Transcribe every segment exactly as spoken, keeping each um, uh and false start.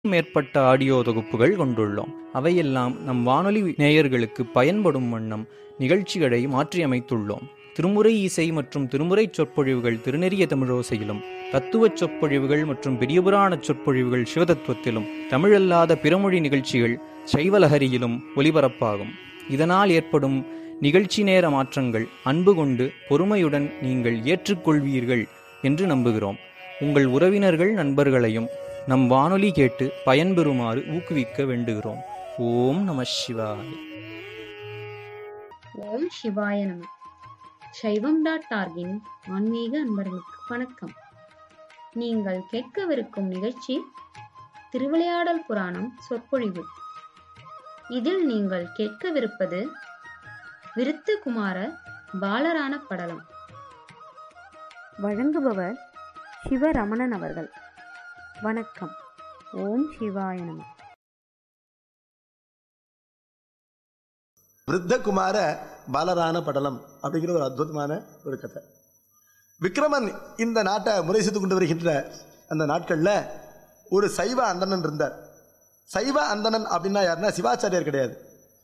மேற்பட்ட ஆடியோ தொகுப்புகள் கொண்டுள்ளோம். அவையெல்லாம் நம் வானொலி நேயர்களுக்கு பயன்படும் வண்ணம் நிகழ்ச்சிகளை மாற்றியமைத்துள்ளோம். திருமுறை இசை மற்றும் திருமுறை சொற்பொழிவுகள் திருநெறிய தமிழோசையிலும், தத்துவச் சொற்பொழிவுகள் மற்றும் பெரியபுராண சொற்பொழிவுகள் சிவதத்துவத்திலும், தமிழல்லாத பிறமொழி நிகழ்ச்சிகள் சைவலஹரியிலும் ஒலிபரப்பாகும். இதனால் ஏற்படும் நிகழ்ச்சி நேர மாற்றங்கள் அன்பு கொண்டு பொறுமையுடன் நீங்கள் ஏற்றுக்கொள்வீர்கள் என்று நம்புகிறோம். உங்கள் உறவினர்கள் நண்பர்களையும் நம் வானொலி கேட்டு பயன்பெறுமாறு ஊக்குவிக்க வேண்டுகிறோம். ஓம் நம சிவாய. ஓம் சிவாய நம. சைவம் டாட் ஆர்கின் ஆன்மீக அன்பர்களுக்கு வணக்கம். நீங்கள் கேட்கவிருக்கும் நிகழ்ச்சி திருவிளையாடல் புராணம் சொற்பொழிவு. இதில் நீங்கள் கேட்கவிருப்பது விருத்த குமார பாலரான படலம். வழங்குபவர் சிவரமணன் அவர்கள். வணக்கம். ஓம் சிவாய நம. விருத்தகுமார பாலரான படலம் அப்படிங்கிற ஒரு அற்புதமான ஒரு கதை. விக்ரமன் இந்த நாட்டை முறை செய்து கொண்டு வருகின்ற அந்த நாட்களில் ஒரு சைவ அந்தணன் இருந்தார். சைவ அந்தணன் அப்படின்னா யாருன்னா சிவாச்சாரியர் கிடையாது.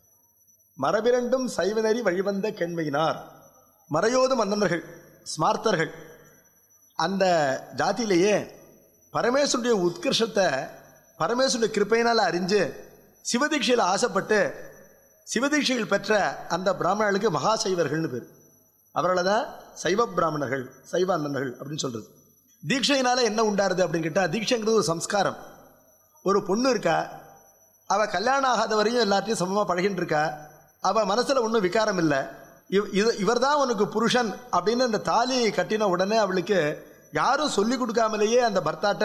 மரபிரண்டும் சைவநெறி வழிவந்த கெண்மையினார், மறையோதும் அந்தணர்கள், ஸ்மார்த்தர்கள். அந்த ஜாதியிலேயே பரமேஸ்வருடைய உத்கிருஷ்டத்தை பரமேஸ்வருடைய கிருப்பையினால் அறிஞ்சு சிவதீட்சையில் ஆசைப்பட்டு சிவதீட்சையில் பெற்ற அந்த பிராமணர்களுக்கு மகா சைவர்கள்னு பேர். அவர்களை தான் சைவ பிராமணர்கள், சைவ அந்தணர்கள் அப்படின்னு சொல்கிறது. தீட்சையினால் என்ன உண்டாருது அப்படின்னு கேட்டால், தீட்சைங்கிறது ஒரு சம்ஸ்காரம். ஒரு பொண்ணு இருக்கா, அவள் கல்யாணம் ஆகாத வரையும் எல்லாத்தையும் சமமாக பழகின்னு இருக்கா, அவள் மனசில் ஒன்றும் விகாரம் இல்லை. இவ் இது இவர் தான் உனக்கு புருஷன் அப்படின்னு அந்த தாலி கட்டின உடனே அவளுக்கு யாரும் சொல்லி கொடுக்காமலேயே அந்த பர்த்தாட்ட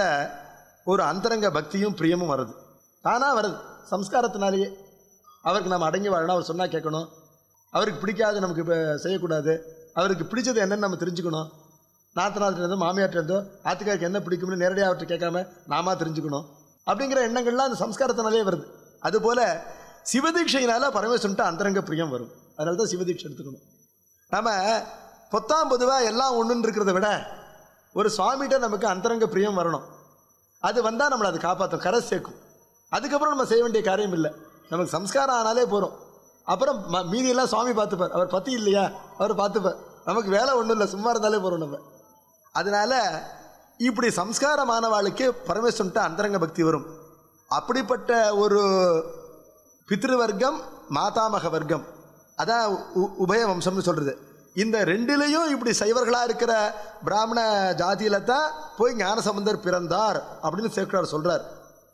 ஒரு அந்தரங்க பக்தியும் பிரியமும் வருது. தானாக வருது, சம்ஸ்காரத்தினாலேயே. அவருக்கு நம்ம அடங்கி வாழணும், அவர் சொன்னால் கேட்கணும், அவருக்கு பிடிக்காது நமக்கு இப்போ செய்யக்கூடாது, அவருக்கு பிடிச்சது என்னன்னு நம்ம தெரிஞ்சுக்கணும். நாத்தனார்கிட்டேருந்தோ மாமியார்கிட்டேருந்தோ ஆத்துக்காருக்கு என்ன பிடிக்கும்னு நேரடியாக அவர்கிட்ட கேட்காம நாம தெரிஞ்சுக்கணும் அப்படிங்கிற எண்ணங்கள்லாம் அந்த சம்ஸ்காரத்தினாலே வருது. அதுபோல் சிவதீட்சையினால் பரமேஸ்வரன்ட்டு அந்தரங்க பிரியம் வரும். அதனால தான் சிவதீட்சை எடுத்துக்கணும். நம்ம பொத்தாம் பொதுவாக எல்லாம் ஒன்றுன்னு இருக்கிறத விட ஒரு சுவாமிகிட்ட நமக்கு அந்தரங்க பிரியம் வரணும். அது வந்தால் நம்மளை அது காப்பாற்றும், கரை சேர்க்கும். அதுக்கப்புறம் நம்ம செய்ய வேண்டிய காரியம் இல்லை, நமக்கு சம்ஸ்காரம் ஆனாலே போகிறோம். அப்புறம் ம மீதியெல்லாம் சுவாமி பார்த்துப்பார். அவர் பற்றி இல்லையா, அவர் பார்த்துப்பார். நமக்கு வேலை ஒன்றும் இல்லை, சும்மா இருந்தாலே போகிறோம் நம்ம. அதனால் இப்படி சம்ஸ்காரமானவாளுக்கு பரமேஸ்வரன்ட்ட அந்தரங்க பக்தி வரும். அப்படிப்பட்ட ஒரு பித்ருவர்க்கம், மாதாமக வர்க்கம், அதான் உபய வம்சம்னு சொல்கிறது. இந்த ரெண்டிலையும் இப்படி சைவர்களாக இருக்கிற பிராமண ஜாதியில தான் போய் ஞானசம்பந்தர் பிறந்தார் அப்படின்னு சேக்கிழார் சொல்கிறார்.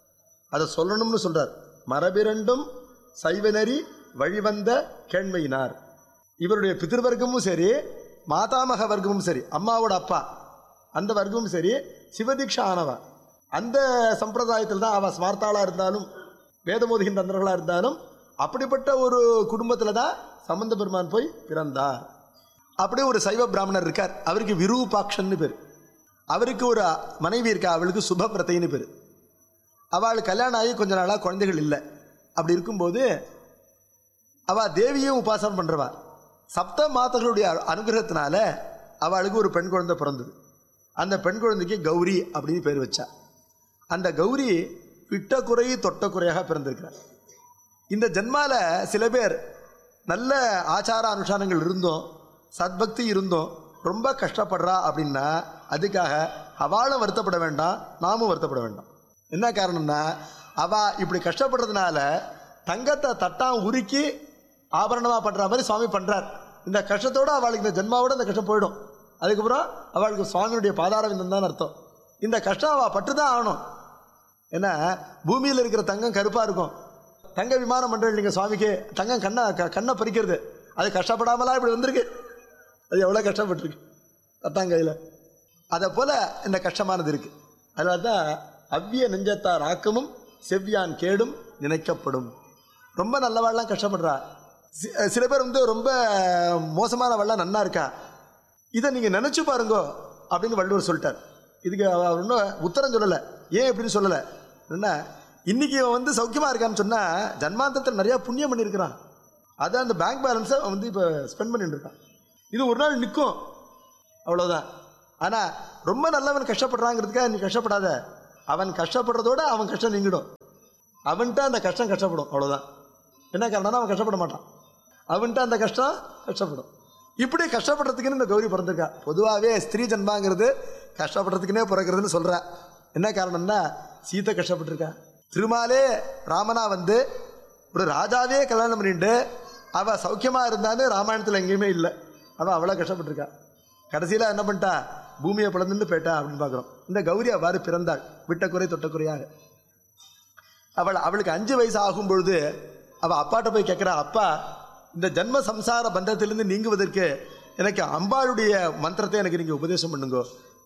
அதை சொல்லணும்னு சொல்கிறார். மரபிரண்டும் சைவநெறி வழிவந்த கேண்மையினார். இவருடைய பித்ருவர்க்கமும் சரி, மாதாமக வர்க்கமும் சரி, அம்மாவோட அப்பா அந்த வர்க்கமும் சரி, சிவதீட்சா ஆனவா. அந்த சம்பிரதாயத்தில் தான் அவள் ஸ்மார்த்தாளாக இருந்தாலும் வேதமோதிகின்ற அந்தர்களாக இருந்தாலும் அப்படிப்பட்ட ஒரு குடும்பத்தில் தான் சம்பந்த பெருமான் போய் பிறந்தார். அப்படியே ஒரு சைவ பிராமணர் இருக்கார், அவருக்கு விரூபாக்ஷன்னு பேர். அவருக்கு ஒரு மனைவி இருக்கா, அவளுக்கு சுபபிரத்தைன்னு பேர். அவளுக்கு கல்யாணம் ஆகி கொஞ்ச நாளாக குழந்தைகள் இல்லை. அப்படி இருக்கும்போது அவள் தேவியும் உபாசனம் பண்ணுறவா. சப்த மாதர்களுடைய அனுகிரகத்தினால அவளுக்கு ஒரு பெண் குழந்தை பிறந்தது. அந்த பெண் குழந்தைக்கு கௌரி அப்படின்னு பேர் வச்சா. அந்த கௌரி விட்ட குறை தொட்ட குறையாக பிறந்திருக்கிறார். இந்த ஜென்மால சில பேர் நல்ல ஆச்சார அனுஷ்டானங்கள் இருந்தோம், சத்பக்தி இருந்தோம், ரொம்ப கஷ்டப்படுறா அப்படின்னா அதுக்காக அவளும் வருத்தப்பட வேண்டாம், நாமும் வருத்தப்பட வேண்டாம். என்ன காரணம்னா, அவள் இப்படி கஷ்டப்படுறதுனால தங்கத்தை தட்டான் உருக்கி ஆபரணமாக பண்ணுற மாதிரி சுவாமி பண்ணுறார். இந்த கஷ்டத்தோடு அவளுக்கு இந்த ஜென்மாவோட இந்த கஷ்டம் போயிடும். அதுக்கப்புறம் அவளுக்கு சுவாமியுடைய பாதாரவிந்தம் தான் அர்த்தம். இந்த கஷ்டம் அவள் பட்டு தான் ஆகணும். ஏன்னா பூமியில் இருக்கிற தங்கம் கருப்பாக இருக்கும். தங்க விமானம் பண்ணுறது நீங்கள் சுவாமிக்கு தங்கம் கண்ணை கண்ணை பறிக்கிறது, அது கஷ்டப்படாமலாம் இப்படி வந்திருக்கு. அது எவ்வளோ கஷ்டப்பட்டுருக்கு தட்டாங்கையில். அதை போல் இந்த கஷ்டமானது இருக்குது. அதனால தான் அவ்விய நெஞ்சத்தார் ஆக்கமும் செவ்வியான் கேடும் நினைக்கப்படும். ரொம்ப நல்லவாள்லாம் கஷ்டப்படுறா. சில பேர் வந்து ரொம்ப மோசமானவாள்லாம் நன்னா இருக்கா. இதை நீங்கள் நினச்சி பாருங்கோ அப்படின்னு வள்ளுவர் சொல்லிட்டார். இதுக்கு அவர் இன்னும் உத்தரம் சொல்லலை, ஏன் எப்படின்னு சொல்லலை. என்ன இன்னைக்கு இவன் வந்து சௌக்கியமாக இருக்கான்னு சொன்னால் ஜன்மாந்தத்தில் நிறையா புண்ணியம் பண்ணியிருக்கிறான். அதை அந்த பேங்க் பேலன்ஸை வந்து இப்போ ஸ்பெண்ட் பண்ணிட்டு இருக்கான். இது ஒரு நாள் நிற்கும், அவ்வளோதான். ஆனால் ரொம்ப நல்லவன் கஷ்டப்படுறாங்கிறதுக்காக நீ கஷ்டப்படாத. அவன் கஷ்டப்படுறதோட அவன் கஷ்டம் நீங்கிடும். அவன்கிட்ட அந்த கஷ்டம் கஷ்டப்படும், அவ்வளோதான். என்ன காரணம்னா அவன் கஷ்டப்பட மாட்டான், அவன்கிட்ட அந்த கஷ்டம் கஷ்டப்படும். இப்படி கஷ்டப்படுறதுக்குன்னு இந்த கௌரி பிறந்திருக்கா. பொதுவாகவே ஸ்திரீ ஜன்மாங்கிறது கஷ்டப்படுறதுக்குன்னே பிறக்கிறதுன்னு சொல்கிறா. என்ன காரணம்னா சீதை கஷ்டப்பட்டுருக்கா. திருமாலே ராமனா வந்து ஒரு ராஜாவே கல்யாணம் பண்ணிட்டு அவள் சௌக்கியமாக இருந்தான்னு ராமாயணத்தில் எங்கேயுமே இல்லை. அவள் அவ்வளோ கஷ்டப்பட்டுருக்கா. கடைசியில் என்ன பண்ணிட்டா, பூமியை பிளந்துட்டு போயிட்டா அப்படின்னு பார்க்குறோம். இந்த கௌரி அவ்வாறு பிறந்தாள், விட்டக்குறை தொட்டக்குறையாக. அவள் அவளுக்கு அஞ்சு வயசு ஆகும் பொழுது அவள் அப்பாட்ட போய் கேட்குறா, அப்பா இந்த ஜன்ம சம்சார பந்தத்திலிருந்து நீங்குவதற்கு எனக்கு அம்பாளுடைய மந்திரத்தை எனக்கு நீங்கள் உபதேசம் பண்ணுங்கோ.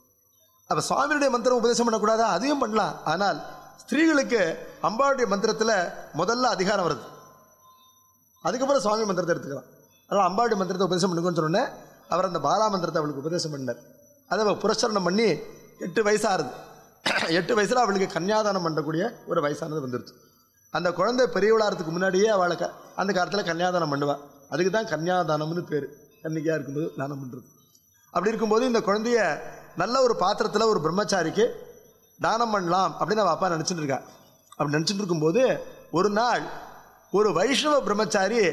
அப்போ சுவாமியுடைய மந்திரம் உபதேசம் பண்ணக்கூடாதா? அதையும் பண்ணலாம். ஆனால் ஸ்திரீகளுக்கு அம்பாளுடைய மந்திரத்தில் முதல்ல அதிகாரம் வருது, அதுக்கப்புறம் சுவாமி மந்திரத்தை எடுத்துக்கலாம். அதனால் அம்பாளுடைய மந்திரத்தை உபதேசம் பண்ணுங்கன்னு சொன்னோன்னே அவர் அந்த பாலா மந்திரத்தை அவளுக்கு உபதேசம் பண்ணார். அதை அவள் புரஸ்கரணம் பண்ணி எட்டு வயசாகுது. எட்டு வயசில் அவளுக்கு கன்னியாதானம் பண்ணக்கூடிய ஒரு வயசானது வந்துடுச்சு. அந்த குழந்தை பெரியவளாகிறதுக்கு முன்னாடியே அவளுக்கு அந்த காலத்தில் கன்னியாதானம் பண்ணுவாள். அதுக்கு தான் கன்னியாதானம்னு பேர், கன்னிகையாக இருக்கும்போது தானம் பண்ணுறது. அப்படி இருக்கும்போது இந்த குழந்தைய நல்ல ஒரு பாத்திரத்தில் ஒரு பிரம்மச்சாரிக்கு தானம் பண்ணலாம் அப்படின்னு அவள் அப்பா நினச்சிட்டு இருக்கா. அப்படி நினச்சிட்டு இருக்கும்போது ஒரு நாள் ஒரு வைஷ்ணவ பிரம்மச்சாரி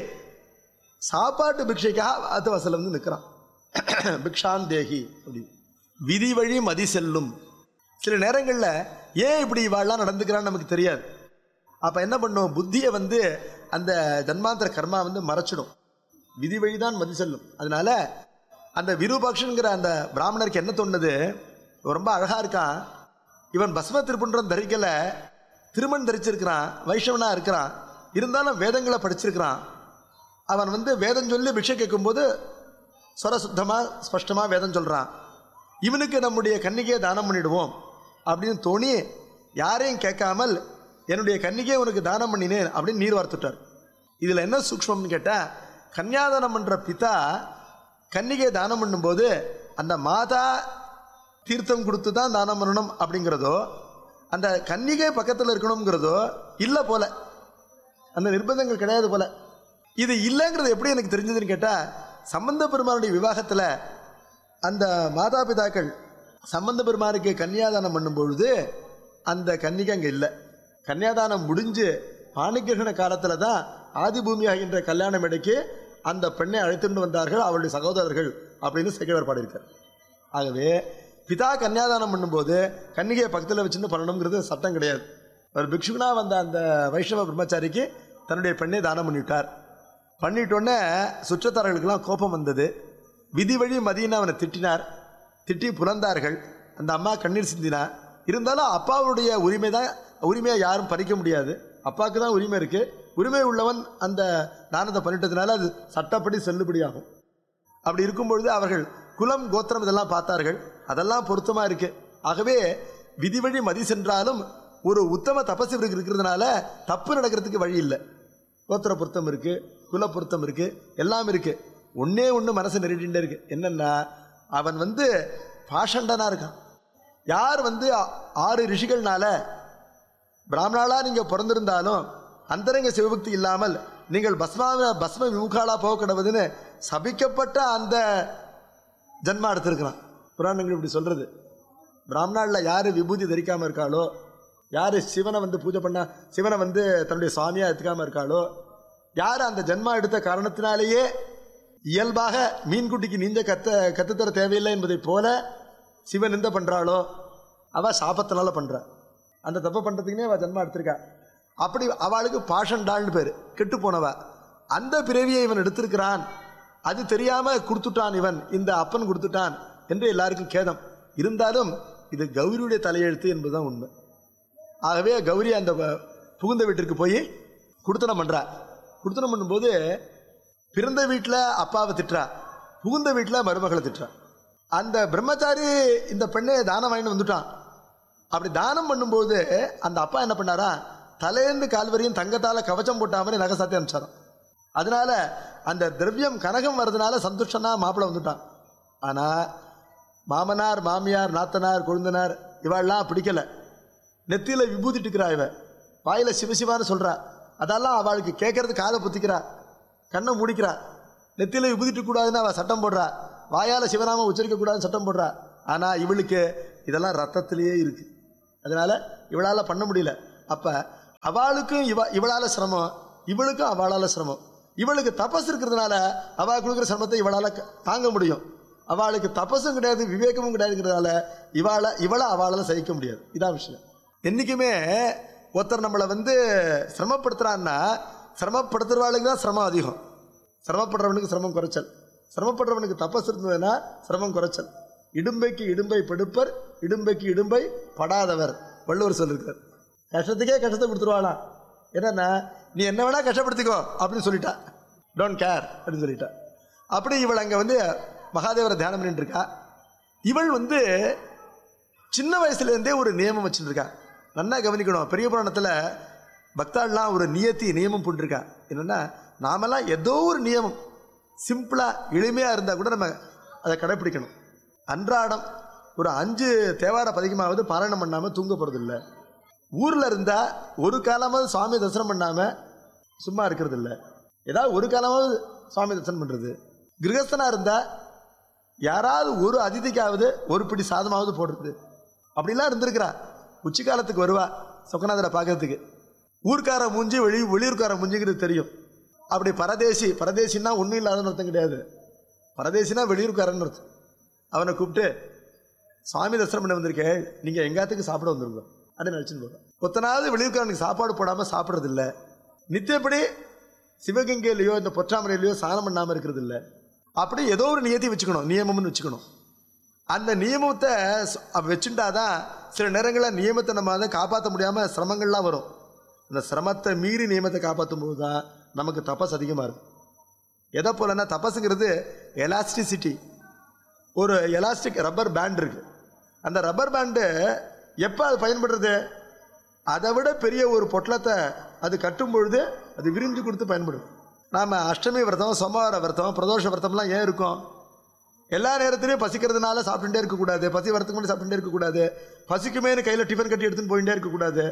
சாப்பாட்டு பிக்ஷைக்காக ஆத்து வாசலில் வந்து நிற்கிறான். பிக்ஷான் தேகி அப்படி விதி வழி மதி செல்லும். சில நேரங்களில் ஏன் இப்படி இவாள்லாம் நடந்துக்கிறான்னு நமக்கு தெரியாது. அப்போ என்ன பண்ணும், புத்தியை வந்து அந்த ஜன்மாந்திர கர்மா வந்து மறைச்சிடும். விதி வழி தான் மதி செல்லும். அதனால அந்த விரூபாக்ஷனுங்கிற அந்த பிராமணருக்கு என்ன தோணுது, ரொம்ப அழகாக இருக்கான், இவன் பஸ்ம திருப்புன்றம் தரிக்கலை, திருமண் தரிச்சிருக்கிறான், வைஷ்ணவனாக இருக்கிறான், இருந்தாலும் வேதங்களை படிச்சிருக்கிறான். அவன் வந்து வேதம் சொல்லி பிக்ஷை கேட்கும்போது ஸ்வரசுத்தமாக ஸ்பஷ்டமாக வேதம் சொல்கிறான். இவனுக்கு நம்முடைய கன்னிகையை தானம் பண்ணிடுவோம் அப்படின்னு தோணி யாரையும் கேட்காமல் என்னுடைய கன்னிகையை உனக்கு தானம் பண்ணினேன் அப்படின்னு நீர் வார்த்துட்டார். இதில் என்ன சூக்ஷ்மம்னு கேட்டால், கன்னியாதானம் பண்ணுற பிதா கன்னிகையை தானம் பண்ணும்போது அந்த மாதா தீர்த்தம் கொடுத்து தான் தானம் பண்ணணும் அப்படிங்கிறதோ, அந்த கன்னிகை பக்கத்தில் இருக்கணுங்கிறதோ இல்லை போல, அந்த நிர்பந்தங்கள் கிடையாது போல. இது இல்லைங்கிறது எப்படி எனக்கு தெரிஞ்சதுன்னு கேட்டால், சம்பந்த பெருமானுடைய விவாகத்தில் அந்த மாதா பிதாக்கள் சம்பந்த பெருமானுக்கு கன்னியாதானம் பண்ணும்பொழுது அந்த கன்னிகை அங்கே இல்லை. கன்னியாதானம் முடிஞ்சு பாணிகிரகண காலத்தில் தான் ஆதிபூமி ஆகின்ற கல்யாண மேடைக்கு அந்த பெண்ணை அழைத்துட்டு வந்தார்கள் அவருடைய சகோதரர்கள் அப்படின்னு சேக்கிழார் பாடியிருக்கார். ஆகவே பிதா கன்னியாதானம் பண்ணும்போது கன்னிகையை பக்கத்தில் வச்சுன்னு பண்ணணுங்கிறது சட்டம் கிடையாது. ஒரு பிக்ஷுனா வந்த அந்த வைஷ்ணவ பிரம்மச்சாரிக்கு தன்னுடைய பெண்ணை தானம் பண்ணிவிட்டார். பண்ணிட்டோன்னே சுற்றத்தார்களுக்கெல்லாம் கோபம் வந்தது. விதி வழி மதியின்னு அவனை திட்டினார். திட்டி புலந்தார்கள். அந்த அம்மா கண்ணீர் சிந்தினா. இருந்தாலும் அப்பாவுடைய உரிமை தான், உரிமையை யாரும் பறிக்க முடியாது, அப்பாவுக்கு தான் உரிமை இருக்குது. உரிமை உள்ளவன் அந்த தானத்தை பண்ணிட்டதுனால அது சட்டப்படி செல்லுபடியாகும். அப்படி இருக்கும்பொழுது அவர்கள் குலம் கோத்திரம் இதெல்லாம் பார்த்தார்கள். அதெல்லாம் பொருத்தமாக இருக்குது. ஆகவே விதி வழி மதி சென்றாலும் ஒரு உத்தம தபசு இருக்கிறதுனால தப்பு நடக்கிறதுக்கு வழி இல்லை. கோத்திர பொருத்தம் இருக்குது, குல பொருத்தம் இருக்குது, எல்லாம் இருக்குது. ஒன்றே ஒன்று மனசு நெருடிகிட்டே இருக்குது. என்னென்னா, அவன் வந்து பாஷண்டனாக இருக்கான். யார் வந்து ஆறு ரிஷிகள்னால பிராமணாலாக நீங்கள் பிறந்திருந்தாலும் அந்தரங்க சிவபக்தி இல்லாமல் நீங்கள் பஸ்மா பஸ்ம விமுகாலா போக கிடவுதுன்னு சபிக்கப்பட்ட அந்த ஜன்மா எடுத்திருக்கிறான். புராணங்கள் இப்படி சொல்கிறது. பிராமணாலில் யார் விபூதி தரிக்காமல் இருக்காளோ, யார் சிவனை வந்து பூஜை பண்ண சிவனை வந்து தன்னுடைய சுவாமியாக எடுத்துக்காமல் இருக்காளோ, யார் அந்த ஜன்மா எடுத்த காரணத்தினாலேயே இயல்பாக மீன்குட்டிக்கு நீந்த கத்த கற்றுத்தர தேவையில்லை என்பதை போல சிவன் நிந்த பண்ணுறாளோ, அவள் சாபத்தினால பண்ணுறா. அந்த தப்பை பண்ணுறதுக்குனே அவள் ஜன்மா எடுத்திருக்கா. அப்படி அவளுக்கு பாஷண்டாள்னு பேர், கெட்டு போனவா. அந்த பிறவியை இவன் எடுத்திருக்கிறான், அது தெரியாமல் கொடுத்துட்டான் இவன், இந்த அப்பன் கொடுத்துட்டான் என்று எல்லாருக்கும் கேதம். இருந்தாலும் இது கௌரியுடைய தலையெழுத்து என்பதுதான் உண்மை. ஆகவே கௌரி அந்த புகுந்த வீட்டிற்கு போய் குடுத்தனம் பண்ணுறா. குடுத்தனம் பண்ணும்போது பிறந்த வீட்டில் அப்பாவை திட்டுறா, புகுந்த வீட்டில் மருமகளை திட்டுறா. அந்த பிரம்மச்சாரி இந்த பெண்ணை தானம் வாங்கிட்டு வந்துட்டான். அப்படி தானம் பண்ணும்போது அந்த அப்பா என்ன பண்ணாரா, தலையிருந்து கால்வரையும் தங்கத்தால் கவச்சம் போட்ட மாதிரி நகை சாத்தி அனுப்பிச்சாராம். அதனால அந்த திரவியம் கனகம் வர்றதுனால சந்தோஷனா மாப்பிள்ளை வந்துட்டான். ஆனால் மாமனார் மாமியார் நாத்தனார் கொழுந்தனார் இவாள்லாம் பிடிக்கலை. நெத்தியில் விபூதிட்டுக்கிறா, இவ வாயில் சிவசிவான்னு சொல்கிறா. அதெல்லாம் அவளுக்கு கேட்கறது காதை புத்திக்கிறா, கண்ணை மூடிக்கிறா. நெத்தியில் விபூதிட்டு கூடாதுன்னு அவள் சட்டம் போடுறா, வாயால் சிவநாமம் உச்சரிக்கக்கூடாதுன்னு சட்டம் போடுறா. ஆனால் இவளுக்கு இதெல்லாம் ரத்தத்திலேயே இருக்குது. அதனால் இவளால் பண்ண முடியல. அப்போ அவளுக்கும் இவ இவளால் சிரமம், இவளுக்கும் அவளால் சிரமம். இவளுக்கு தபஸ் இருக்கிறதுனால அவள் கொடுக்குற சிரமத்தை இவளால் தாங்க முடியும். அவளுக்கு தபஸும் கிடையாது, விவேகமும் கிடையாதுங்கிறதால இவாளை இவளை அவளால் சகிக்க முடியாது. இதான் விஷயம். என்றைக்குமே ஒருத்தர் நம்மளை வந்து சிரமப்படுத்துகிறான்னா சிரமப்படுத்துகிறவாளுக்கு தான் சிரமம் அதிகம். சிரமப்படுறவனுக்கு சிரமம் குறைச்சல். சிரமப்படுறவனுக்கு தபஸ் இருந்ததுன்னா சிரமம் குறைச்சல். இடும்பைக்கு இடும்பை படுப்பர், இடும்பைக்கு இடும்பை படாதவர் வள்ளுவர் சொல்லியிருக்கார். கஷ்டத்துக்கே கஷ்டத்தை கொடுத்துருவாளா, என்னன்னா நீ என்ன வேணா கஷ்டப்படுத்திக்கோ அப்படின்னு சொல்லிட்டா, டோன்ட் கேர் அப்படின்னு சொல்லிட்டா. அப்படி இவள் அங்கே வந்து மகாதேவரை தியானம் பண்ணிட்டு இருக்கா. இவள் வந்து சின்ன வயசுலேருந்தே ஒரு நியமம் வச்சுருக்கா. நல்லா கவனிக்கணும். பெரிய புராணத்தில் பக்தாள்லாம் ஒரு நியத்தி நியமம் போட்டிருக்கா. என்னென்னா நாமெல்லாம் ஏதோ ஒரு நியமம் சிம்பிளாக எளிமையாக இருந்தால் கூட நம்ம அதை கடைப்பிடிக்கணும். அன்றாடம் ஒரு அஞ்சு தேவார பதிகமாவது பாராயணம் பண்ணாமல் தூங்க போகிறது இல்லை. ஊரில் இருந்தால் ஒரு காலமாவது சுவாமி தரிசனம் பண்ணாமல் சும்மா இருக்கிறது இல்லை. ஏதாவது ஒரு காலமாவது சுவாமி தரிசனம் பண்ணுறது. கிரகஸ்தனாக இருந்தால் யாராவது ஒரு அதிதிக்காவது ஒரு பிடி சாதமாவது போடுறது. அப்படிலாம் இருந்திருக்கிறா. உச்சி காலத்துக்கு வருவா சொக்கநாதரை பார்க்கறதுக்கு. ஊர்க்கார மூஞ்சி வெளி வெளியூர்கார மூஞ்சிங்கிறது தெரியும். அப்படி பரதேசி, பரதேசின்னா ஒன்றும் இல்லாதன்னு அர்த்தம் கிடையாது. பரதேசினா வெளியூர்காரன்னு அர்த்தம். அவனை கூப்பிட்டு சுவாமி தரிசனம் பண்ண வந்திருக்கேன், நீங்கள் எங்காத்துக்கு சாப்பிட வந்துருங்க அப்படின்னு நினச்சின்னு போகிறோம். ஒத்தனாவது வெளியூர்காரனுக்கு சாப்பாடு போடாமல் சாப்பிட்றதில்ல. நித்தியப்படி சிவகங்கையிலையோ இந்த பொற்றாமரையிலையோ சாணம் பண்ணாமல் இருக்கிறது இல்லை. அப்படி ஏதோ ஒரு நியத்தி வச்சுக்கணும், நியமம்னு வச்சுக்கணும். அந்த நியமத்தை வச்சுட்டாதான் சில நேரங்களில் நியமத்தை நம்ம அதை காப்பாற்ற முடியாமல் சிரமங்கள்லாம் வரும். அந்த சிரமத்தை மீறி நியமத்தை காப்பாற்றும் போது தான் நமக்கு தபஸ் அதிகமாக இருக்கும். எதை போலன்னா தபஸுங்கிறது எலாஸ்டிசிட்டி. ஒரு எலாஸ்டிக் ரப்பர் பேண்ட் இருக்குது. அந்த ரப்பர் பேண்டு எப்போ அது பயன்படுறது, அதை விட பெரிய ஒரு பொட்டலத்தை அது கட்டும் பொழுது அது விரிஞ்சு கொடுத்து பயன்படும். நாம் அஷ்டமி விரதம், சோமவார விரதம், பிரதோஷ விரதம்லாம் ஏன் இருக்கும்? எல்லா நேரத்திலையும் பசிக்கிறதுனால சாப்பிட்டுட்டே இருக்கக்கூடாது. பசி வரத்துக்கு முன்னாடி சாப்பிட்டுட்டே இருக்கக்கூடாது. பசிக்குமேனு கையில் டிஃபன் கட்டி எடுத்துன்னு போயிட்டே இருக்கக்கூடாது.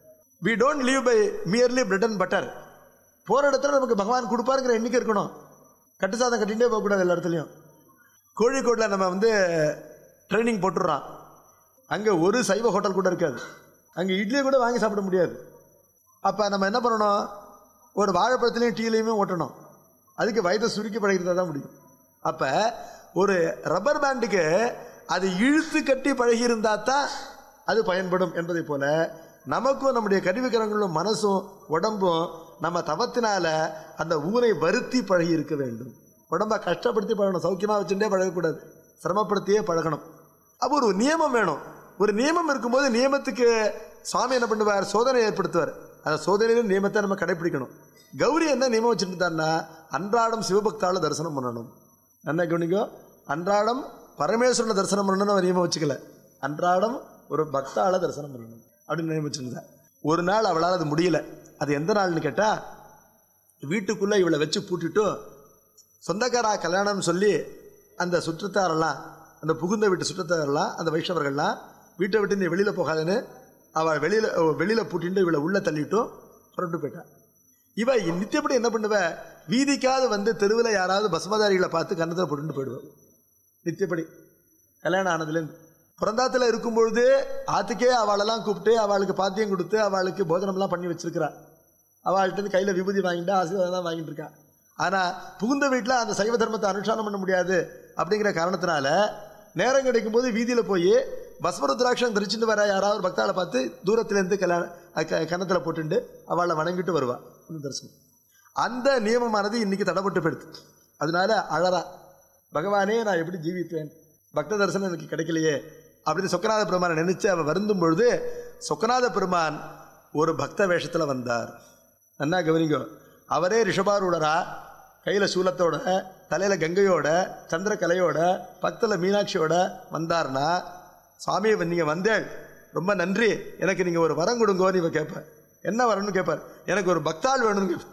We don't leave by merely bread and butter. போகிற இடத்துல நமக்கு பகவான் கொடுப்பாருங்கிற எண்ணிக்கை இருக்கணும். கட்டு சாதம் கட்டிகிட்டே போகக்கூடாது எல்லா இடத்துலையும். கோழிக்கோட்டில் நம்ம வந்து ட்ரைனிங் போட்டுடுறான். அங்கே ஒரு சைவ ஹோட்டல் கூட இருக்காது. அங்கே இட்லியை கூட வாங்கி சாப்பிட முடியாது. அப்போ நம்ம என்ன பண்ணணும், ஒரு வாழைப்பழத்துலேயும் டீலையுமே ஓட்டணும். அதுக்கு வயதை சுருக்கி பழகிறதா தான் முடியும். அப்போ ஒரு ரப்பர் பேண்டுக்கு அது இழுத்து கட்டி பழகியிருந்தால் தான் அது பயன்படும் என்பதை போல நமக்கும் நம்முடைய கருவிக்கரங்களும் மனசும் உடம்பும் நம்ம தவத்தினால அந்த ஊரை வருத்தி பழகி இருக்க வேண்டும். உடம்பை கஷ்டப்படுத்தி பழகணும், சௌக்கியமாக வச்சுட்டே பழகக்கூடாது, சிரமப்படுத்தியே பழகணும். அப்போ ஒரு நியமம் வேணும். ஒரு நியமம் இருக்கும்போது நியமத்துக்கு சுவாமி என்ன பண்ணுவார், சோதனை ஏற்படுத்துவார். அந்த சோதனையிலும் நியமத்தை நம்ம கடைப்பிடிக்கணும். கௌரி என்ன நியமம் வச்சுருந்தாருன்னா அன்றாடம் சிவபக்தால தரிசனம் பண்ணணும். என்ன கவனிக்கோ, அன்றாடம் பரமேஸ்வரனை தரிசனம் பண்ணணும்னு அவர் நியமம் வச்சுக்கல, அன்றாடம் ஒரு பக்தால தரிசனம் பண்ணணும் அப்படின்னு நியமம் வச்சுருந்தார். ஒரு நாள் அவளால் அது முடியல. அது எந்த நாள்னு கேட்டால், வீட்டுக்குள்ளே இவளை வச்சு பூட்டிட்டு சொந்தக்காரா கல்யாணம்னு சொல்லி அந்த சுற்றத்தாரெல்லாம், அந்த புகுந்த வீட்டு சுற்றத்தாரெல்லாம், அந்த வைஷ்ணவர்கள்லாம் வீட்டை விட்டு நீ வெளியில் போகாதுன்னு அவள் வெளியில் வெளியில் பூட்டிட்டு இவளை உள்ளே தள்ளிட்டும் புறட்டு போயிட்டாள். இவ நித்தியப்படி என்ன பண்ணுவ, வீதிக்காவது வந்து தெருவில் யாராவது பஸ்மதாரிகளை பார்த்து கன்னத்தில் போட்டுட்டு போயிடுவாள். நித்தியப்படி கல்யாணம் ஆனதுலேருந்து பிறந்தாத்தில் இருக்கும்பொழுது ஆற்றுக்கே அவளெல்லாம் கூப்பிட்டு அவளுக்கு பாத்தியம் கொடுத்து அவளுக்கு போஜனம்லாம் பண்ணி வச்சிருக்கிறாள். அவள்கிட்ட கையில் விபூதி வாங்கிட்டு ஆசீர்வாதம் வாங்கிட்டு இருக்கா. ஆனால் புகுந்த வீட்டில் அந்த சைவ தர்மத்தை அனுஷ்டானம் பண்ண முடியாது அப்படிங்கிற காரணத்தினால நேரம் கிடைக்கும் போது வீதியில் போய் பஸ்மருத்ராட்சம் தரிச்சுட்டு வர யாராவது ஒரு பக்தாவை பார்த்து தூரத்துலேருந்து கல்யாணம் கன்னத்தில் போட்டுண்டு அவளை வணங்கிட்டு வருவா தரிசனம். அந்த நியமமானது இன்னைக்கு தடைப்பட்டு போயிடுது. அதனால அழறா, பகவானே நான் எப்படி ஜீவிப்பேன், பக்த தரிசனம் எனக்கு கிடைக்கலையே அப்படின்னு சொக்கநாத பெருமானை நினைச்சு அவன் வருந்தும் பொழுது சொக்கநாத பெருமான் ஒரு பக்த வேஷத்தில் வந்தார். நன்னா கவனிங்கோ. அவரே ரிஷபாரூடரா, கையில் சூலத்தோட, தலையில் கங்கையோட, சந்திரகலையோட, பக்கத்தில் மீனாட்சியோட வந்தார்னா, சுவாமியை நீங்கள் வந்தேள் ரொம்ப நன்றி, எனக்கு நீங்கள் ஒரு வரம் கொடுங்கோன்னு இவன் கேட்பார். என்ன வரணும்னு கேட்பார். எனக்கு ஒரு பக்தாள் வேணும்னு கேட்பார்.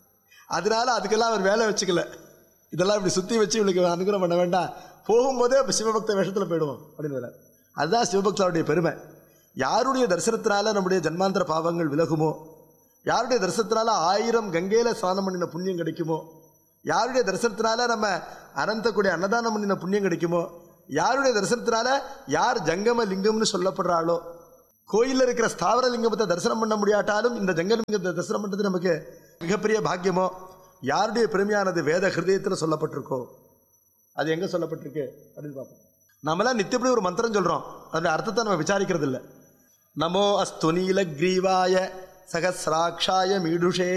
அதனால அதுக்கெல்லாம் அவர் வேலை வச்சுக்கல. இதெல்லாம் இப்படி சுற்றி வச்சு இவளுக்கு அனுகிரகம் பண்ண வேண்டாம், போகும்போதே சிவபக்த வேஷத்தில் போயிடுவோம் அப்படின்னு வர. அதுதான் சிவபக்தாவுடைய பெருமை. யாருடைய தரிசனத்தினால நம்முடைய ஜன்மாந்திர பாவங்கள் விலகுமோ, யாருடைய தரிசனத்தினால ஆயிரம் கங்கையில ஸ்நானம் பண்ணின புண்ணியம் கிடைக்குமோ, யாருடைய தரிசனத்தினால நம்ம அனந்தக்கூடிய அன்னதானம் பண்ணின புண்ணியம் கிடைக்குமோ, யாருடைய தரிசனத்தினால யார் ஜங்கம லிங்கம்னு சொல்லப்படுறாளோ கோயிலில் இருக்கிற ஸ்தாவர லிங்கத்தை தரிசனம் பண்ண முடியாட்டாலும் இந்த ஜங்கலிங்கத்தை தரிசனம் பண்ணுறது நமக்கு மிகப்பெரிய பாக்கியமோ. யாருடைய பெருமையானது வேத ஹிருதயத்தில் சொல்லப்பட்டிருக்கோ அது எங்கே சொல்லப்பட்டிருக்கு அப்படின்னு பார்ப்போம். நம்மளாம் நித்தியப்படி ஒரு மந்திரம் சொல்கிறோம், அதோட அர்த்தத்தை நம்ம விசாரிக்கிறது இல்லை. நமோ அஸ்து நீலக்ரீவாய சகசிராட்சாய மீடுஷே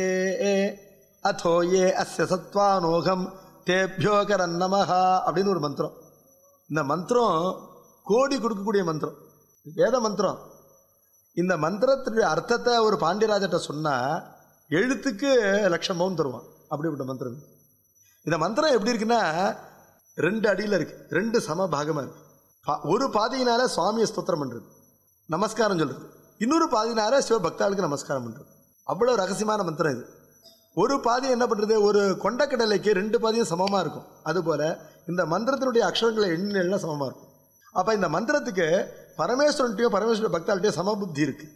அதோ ஏ அஸ்ய சத்வானோகம் தேப்யோகரன் நமஹா அப்படின்னு ஒரு மந்திரம். இந்த மந்திரம் கோடி கொடுக்கக்கூடிய மந்திரம், வேத மந்திரம். இந்த மந்திரத்தினுடைய அர்த்தத்தை ஒரு பாண்டியராஜட்ட சொன்னால் எழுத்துக்கு லட்சம் பவுன் தருவான். அப்படிப்பட்ட மந்திரம். இந்த மந்திரம் எப்படி இருக்குன்னா ரெண்டு அடியில் இருக்கு, ரெண்டு சம பாகமாக இருக்கு. ஒரு பாதியினால சுவாமியை ஸ்தோத்திரம் பண்ணுறது, நமஸ்காரம் சொல்றது, இன்னொரு பாதியினால சிவபக்தாளுக்கு நமஸ்காரம் பண்ணுறது. அவ்வளோ ரகசியமான மந்திரம் இது. ஒரு பாதி என்ன பண்ணுறது, ஒரு கொண்டக்கடலைக்கு ரெண்டு பாதியும் சமமாக இருக்கும். அதுபோல் இந்த மந்திரத்தினுடைய அக்ஷரங்களை எண்ணெல்லாம் சமமாக இருக்கும். அப்போ இந்த மந்திரத்துக்கு பரமேஸ்வரன்ட்டையும் பரமேஸ்வர பக்தாள்கிட்டையும் சமபுத்தி இருக்குது.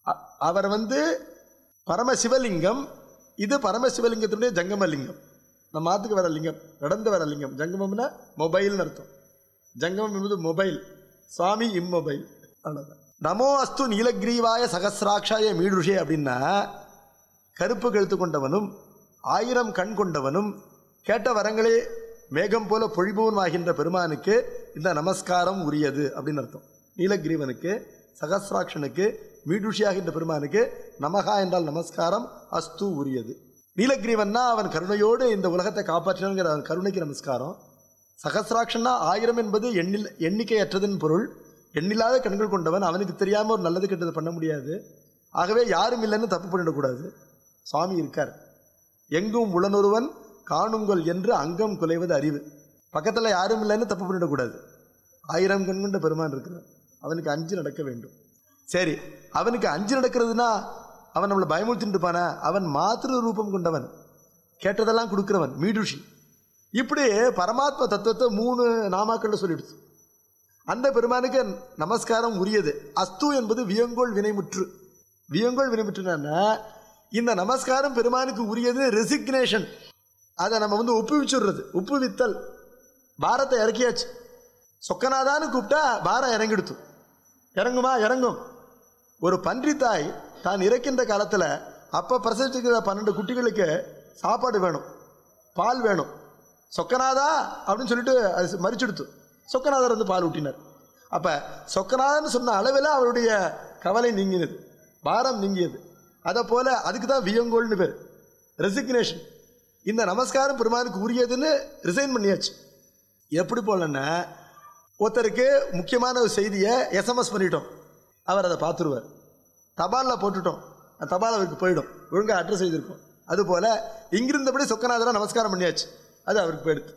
அவர் வந்து பரமசிவலிங்கம், இது பரமசிவலிங்கத்தினுடைய ஜங்கமலிங்கம். நம்ம ஆத்துக்கு வர லிங்கம், நடந்து வர லிங்கம். ஜங்கமம்னா மொபைல்னு அர்த்தம். ஜங்கமம் என்பது மொபைல், சுவாமி இம்மொபைல். அவ்வளோதான். நமோ அஸ்து நீலகிரீவாய சகசிராட்சாய மீடுஷே அப்படின்னா கருப்பு கழுத்து கொண்டவனும் ஆயிரம் கண் கொண்டவனும் கேட்ட வரங்களே மேகம் போல பொழிபவன் ஆகின்ற பெருமானுக்கு இந்த நமஸ்காரம் உரியது அப்படின்னு அர்த்தம். நீலகிரீவனுக்கு, சகசிராட்சனுக்கு, மீடுஷியாகின்ற பெருமானுக்கு நமகா என்றால் நமஸ்காரம், அஸ்து உரியது. நீலகிரீவன்னா அவன் கருணையோடு இந்த உலகத்தை காப்பாற்றினாங்கிற அவன் கருணைக்கு நமஸ்காரம். சகசிராட்சன்னா ஆயிரம் என்பது எண்ணில் எண்ணிக்கையற்றதன் பொருள். எண்ணில்லாத கண்கள் கொண்டவன், அவனுக்கு தெரியாமல் ஒரு நல்லது கெட்டது பண்ண முடியாது. ஆகவே யாரும் இல்லைன்னு தப்பு பண்ணிடக்கூடாது. சுவாமி இருக்கார். எங்கும் உளனொருவன் காணுங்கொள் என்று அங்கம் குலைவது அறிவு. பக்கத்தில் யாரும் இல்லைன்னு தப்பு பண்ணிடக்கூடாது. ஆயிரம் கண் கொண்ட பெருமான் இருக்கிறான், அவனுக்கு அஞ்சு நடக்க வேண்டும். சரி, அவனுக்கு அஞ்சு நடக்கிறதுனா அவன் நம்மளை பயமுறுத்திட்டு இருப்பானா? அவன் மாத்திரு ரூபம் கொண்டவன், கேட்டதெல்லாம் கொடுக்கிறவன், மீடுஷி. இப்படி பரமாத்ம தத்துவத்தை மூணு நாமாக்கள் சொல்லிடுச்சு. அந்த பெருமானுக்கு நமஸ்காரம் உரியது. அஸ்து என்பது வியங்கோள் வினைமுற்று. வியங்கோள் வினைமுற்றுனா இந்த நமஸ்காரம் பெருமானுக்கு உரியது ரெசிக்னேஷன். அதை நம்ம வந்து ஒப்புவிச்சுடுறது, ஒப்புவித்தல். பாரத்தை இறக்கியாச்சு. சொக்கநாதான்னு கூப்பிட்டா பாரம் இறங்கிடுத்து. இறங்குமா? இறங்கும். ஒரு பன்றி தாய் தான் இறக்கின்ற காலத்தில் அப்போ பிரசவிச்சுக்கிற பன்னெண்டு குட்டிகளுக்கு சாப்பாடு வேணும், பால் வேணும். சொக்கநாதா அப்படின்னு சொல்லிட்டு அது மறிச்செடுத்து சொக்கநாதர் வந்து பால் ஊட்டினார். அப்போ சொக்கநாதன்னு சொன்ன அளவில் அவருடைய கவலை நீங்கினது, பாரம் நீங்கியது. அதை போல் அதுக்கு தான் வியங்கோள்னு பேர், ரெசிக்னேஷன். இந்த நமஸ்காரம் பெருமானுக்கு உரியதுன்னு ரிசைன் பண்ணியாச்சு. எப்படி போலன்னா ஒருத்தருக்கு முக்கியமான ஒரு செய்தியை எஸ்எம்எஸ் பண்ணிட்டோம், அவர் அதை பார்த்துருவார். தபாலில் போட்டுட்டோம், அந்த தபால் அவருக்கு போயிடும், ஒழுங்காக அட்ரஸ் எழுதியிருக்கோம். அதுபோல் இங்கிருந்தபடி சொக்கநாதராக நமஸ்காரம் பண்ணியாச்சு, அது அவருக்கு போயிடுது.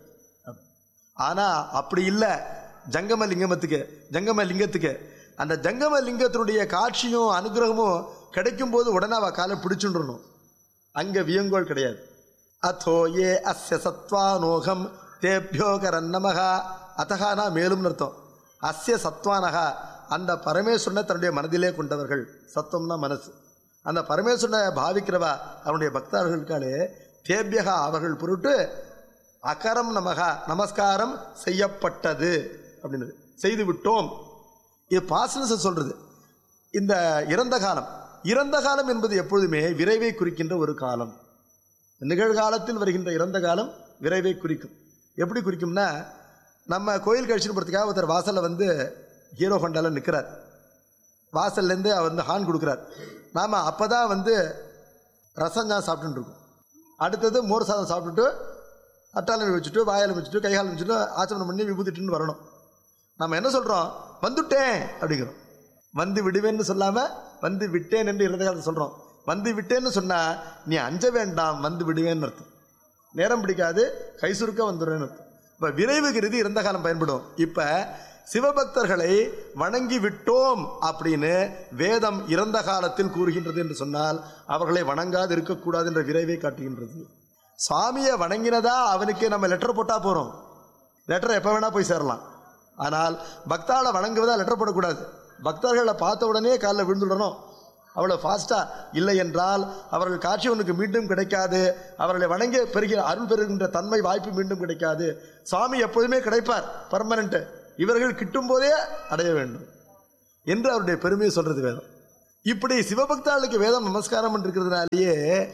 ஆனால் அப்படி இல்லை ஜங்கம லிங்கமத்துக்கு. ஜங்கம லிங்கத்துக்கு அந்த ஜங்கம லிங்கத்தினுடைய காட்சியும் அனுகிரகமும் கிடைக்கும் போது உடனே அவள் காலை பிடிச்சுடணும். அங்கே வியங்கோள் கிடையாது. அதோ ஏ அஸ்ய சத்வானோகம் தேப்யோகரன் நமகா. அத்தகானா மேலும் அர்த்தம். அஸ்ய சத்வானகா, அந்த பரமேஸ்வரனை தன்னுடைய மனதிலே கொண்டவர்கள். சத்துவம்னா மனசு. அந்த பரமேஸ்வரனை பாவிக்கிறவா அவனுடைய பக்தர்களுக்காலே தேபியகா அவர்கள் பொருட்டு அகரம் நமகா நமஸ்காரம் செய்யப்பட்டது அப்படின்னு செய்து விட்டோம். இது பாசனஸை சொல்றது. இந்த இறந்த காலம், இறந்த காலம் என்பது எப்பொழுதுமே விரைவை குறிக்கின்ற ஒரு காலம். நிகழ்காலத்தில் வருகின்ற இறந்த காலம் விரைவை குறிக்கும். எப்படி குறிக்கும்னா, நம்ம கோயில் கழிச்சுன்னு போகிறதுக்காக ஒருத்தர் வாசலில் வந்து ஹீரோ ஹோண்டாவில் நிற்கிறார். வாசல்லேருந்து அவர் வந்து ஹார்ன் கொடுக்குறார். நாம் அப்போ தான் வந்து ரசஞ்சான் சாப்பிட்டுருக்கோம். அடுத்தது மோர் சாதம் சாப்பிட்டுட்டு அட்டாளம் வச்சுட்டு வாயால் வச்சுட்டு கைகாலம் வச்சுட்டு ஆச்சமனம் பண்ணி விபூதிட்டுன்னு வரணும். நம்ம என்ன சொல்கிறோம்? வந்துட்டேன் அப்படிங்கிறோம். வந்து விடுவேன்னு சொல்லாமல் வந்து விட்டேன் என்று இறந்த காலத்தை சொல்கிறோம். வந்து விட்டேன்னு சொன்னால் நீ அஞ்ச வேண்டாம், வந்து விடுவேன்னு அர்த்தம். நேரம் பிடிக்காது, கை சுருக்க வந்துடுறேன்னு அர்த்தம். இப்போ விரைவுகிறது இறந்த காலம் பயன்படும். இப்போ சிவபக்தர்களை வணங்கி விட்டோம் அப்படின்னு வேதம் இறந்த காலத்தில் கூறுகின்றது என்று சொன்னால் அவர்களை வணங்காது இருக்கக்கூடாது என்ற விரைவை காட்டுகின்றது. சுவாமியை வணங்கினதா அவனுக்கு நம்ம லெட்டர் போட்டால் போகிறோம், லெட்டர் எப்போ வேணால் போய் சேரலாம். ஆனால் பக்தாளை வணங்குவதா லெட்டர் போடக்கூடாது. பக்தர்களை பார்த்த உடனே காலில் விழுந்துடணும், அவ்வளோ ஃபாஸ்ட்டாக. இல்லை என்றால் அவர்கள் காட்சி ஒன்றுக்கு மீண்டும் கிடைக்காது. அவர்களை வணங்கி பெறுகிற அருள் பெறுகின்ற தன்மை வாய்ப்பு மீண்டும் கிடைக்காது. சுவாமி எப்போதுமே கிடைப்பார், பர்மனண்ட்டு. இவர்கள் கிட்டும் போதே அடைய வேண்டும். என்று அவருடைய பெருமையை சொல்றது வேதம். இப்படி சிவபக்தாளுக்கு வேதம் நமஸ்காரம் பண்ணிருக்கிறதுனாலேயே